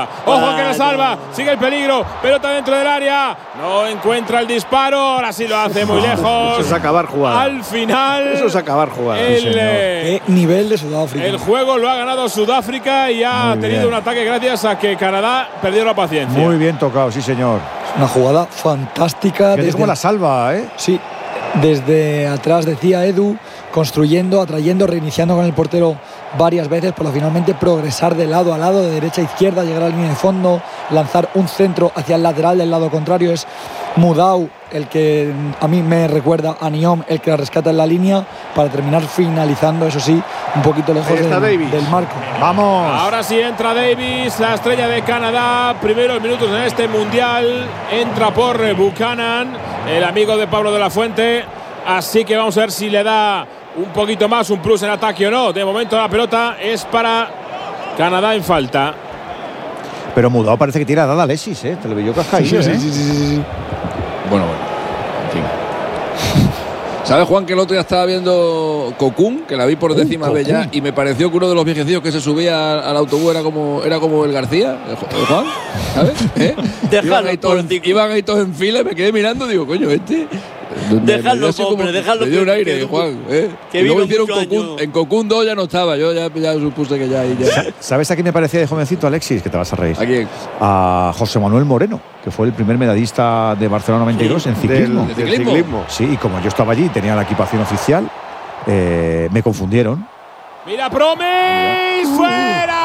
salva. Ojo que la salva. Sigue el peligro. Pelota dentro del área. No encuentra el disparo. Ahora sí lo hace muy lejos. Eso es acabar jugada. Al final. Eso es acabar jugada. El, sí, eh, Qué nivel de Sudáfrica. El juego lo ha ganado Sudáfrica y ha Muy tenido bien. un ataque gracias a que Canadá perdió la paciencia. Muy bien tocado, sí, señor. Una jugada fantástica. Desde cómo la salva, ¿eh? Sí, desde atrás, decía Edu, construyendo, atrayendo, reiniciando con el portero varias veces para finalmente progresar de lado a lado, de derecha a izquierda, llegar a la línea de fondo, lanzar un centro hacia el lateral del lado contrario. Es Mudau el que a mí me recuerda a Niom, el que la rescata en la línea para terminar finalizando, eso sí, un poquito lejos del, del marco. Vamos. Ahora sí entra Davis, la estrella de Canadá. Primeros minutos en este mundial. Entra por Buchanan, el amigo de Pablo de la Fuente. Así que vamos a ver si le da un poquito más, un plus en ataque o no. De momento la pelota es para Canadá en falta. Pero Mudau parece que tira dada a Alexis, ¿eh? Te lo veo yo cascaído, sí, ¿eh? sí, sí, sí, sí. Bueno, bueno. En fin. ¿Sabes, Juan, que el otro día estaba viendo Cocoon, que la vi por décima vez ya, y me pareció que uno de los viejecillos que se subía al autobús era como, era como el García, el Juan, ¿sabes? ¿Eh? Iban ahí, todos, iban ahí todos en fila y me quedé mirando, digo, coño, este... Dejarlo, hombre, dejarlo. Me dio un aire, que, Juan. ¿eh? Que y luego hicieron Cocoon, años. En Cocoon dos ya no estaba, yo ya, ya supuse que ya, ahí ya. ¿Sabes a quién me parecía de jovencito, Alexis? Que te vas a reír. ¿A quién? A José Manuel Moreno, que fue el primer medallista de Barcelona noventa y dos sí, en ciclismo. Del, del ciclismo. ciclismo. Sí, y como yo estaba allí y tenía la equipación oficial, eh, me confundieron. ¡Mira, Promes! ¡Fuera!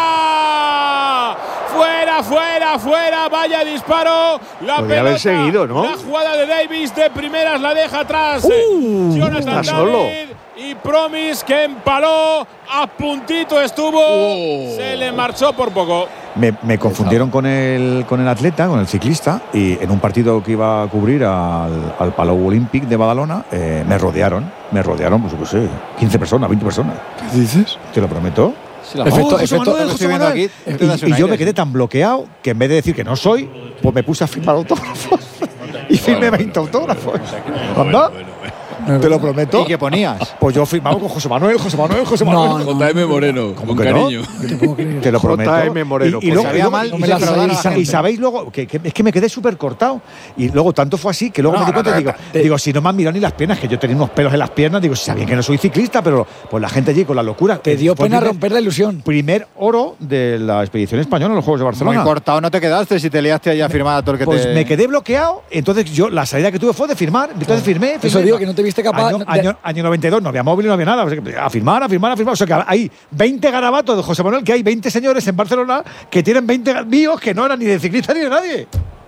¡Fuera, fuera, fuera! ¡Vaya disparo! La Podría pelota, haber seguido, ¿no? La jugada de Davis de primeras la deja atrás. Uh, Jonathan está David solo. y Promis que empaló. A puntito estuvo. Oh. Se le marchó por poco. Me, me confundieron con el, con el atleta, con el ciclista, y en un partido que iba a cubrir al, al Palau Olímpic de Badalona, eh, me rodearon, me rodearon, pues no sé, quince personas, veinte personas. ¿Qué dices? Te lo prometo. Sí, la efecto, oh, efecto, Manuel, José Manuel. Aquí, y, y yo me quedé tan bloqueado que en vez de decir que no soy, pues me puse a firmar autógrafos. Y firmé veinte autógrafos. ¿Anda? Te lo prometo. ¿Y qué ponías? Pues yo firmaba con José Manuel, José Manuel, José Manuel. No, no, J M Moreno, con cariño. No? Te, te lo prometo. J M Moreno. Y, y luego, sabía luego mal, y, no me la sabía y, la y, gente. y sabéis luego, que, que es que me quedé súper cortado. Y luego tanto fue así que luego No, me di cuenta no, y digo, te- digo, si no me han mirado ni las piernas, que yo tenía unos pelos en las piernas, digo, si sabían que no soy ciclista, pero pues la gente allí con la locura. Te dio Fue el pena primer- romper la ilusión. Primer oro de la expedición española en los Juegos de Barcelona. Muy cortado no te quedaste si te liaste allá a firmar a todo el que Pues te... me quedé bloqueado, entonces yo la salida que tuve fue de firmar, entonces firmé, firmé. Eso digo, que no te viste capaz Año, de- año, año noventa y dos, no había móvil, no había nada, o sea, que a firmar, a firmar, a firmar, o sea que hay veinte garabatos de José Manuel, que hay veinte señores en Barcelona que tienen veinte míos que no eran ni de ciclista ni de nadie.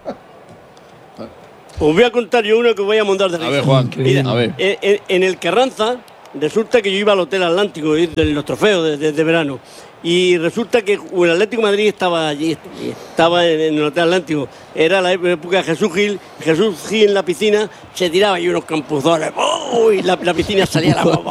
Os voy a contar yo uno que voy a montar de risa. A ver, Juan, Mira, a ver. En, en- en el Carranza, resulta que yo iba al Hotel Atlántico de los trofeos de, de- de verano. Y resulta que el Atlético de Madrid estaba allí, estaba en, en el Hotel Atlántico. Era la época de Jesús Gil. Jesús Gil en la piscina se tiraba y unos campuzones. ¡Oh! Y la, la piscina salía la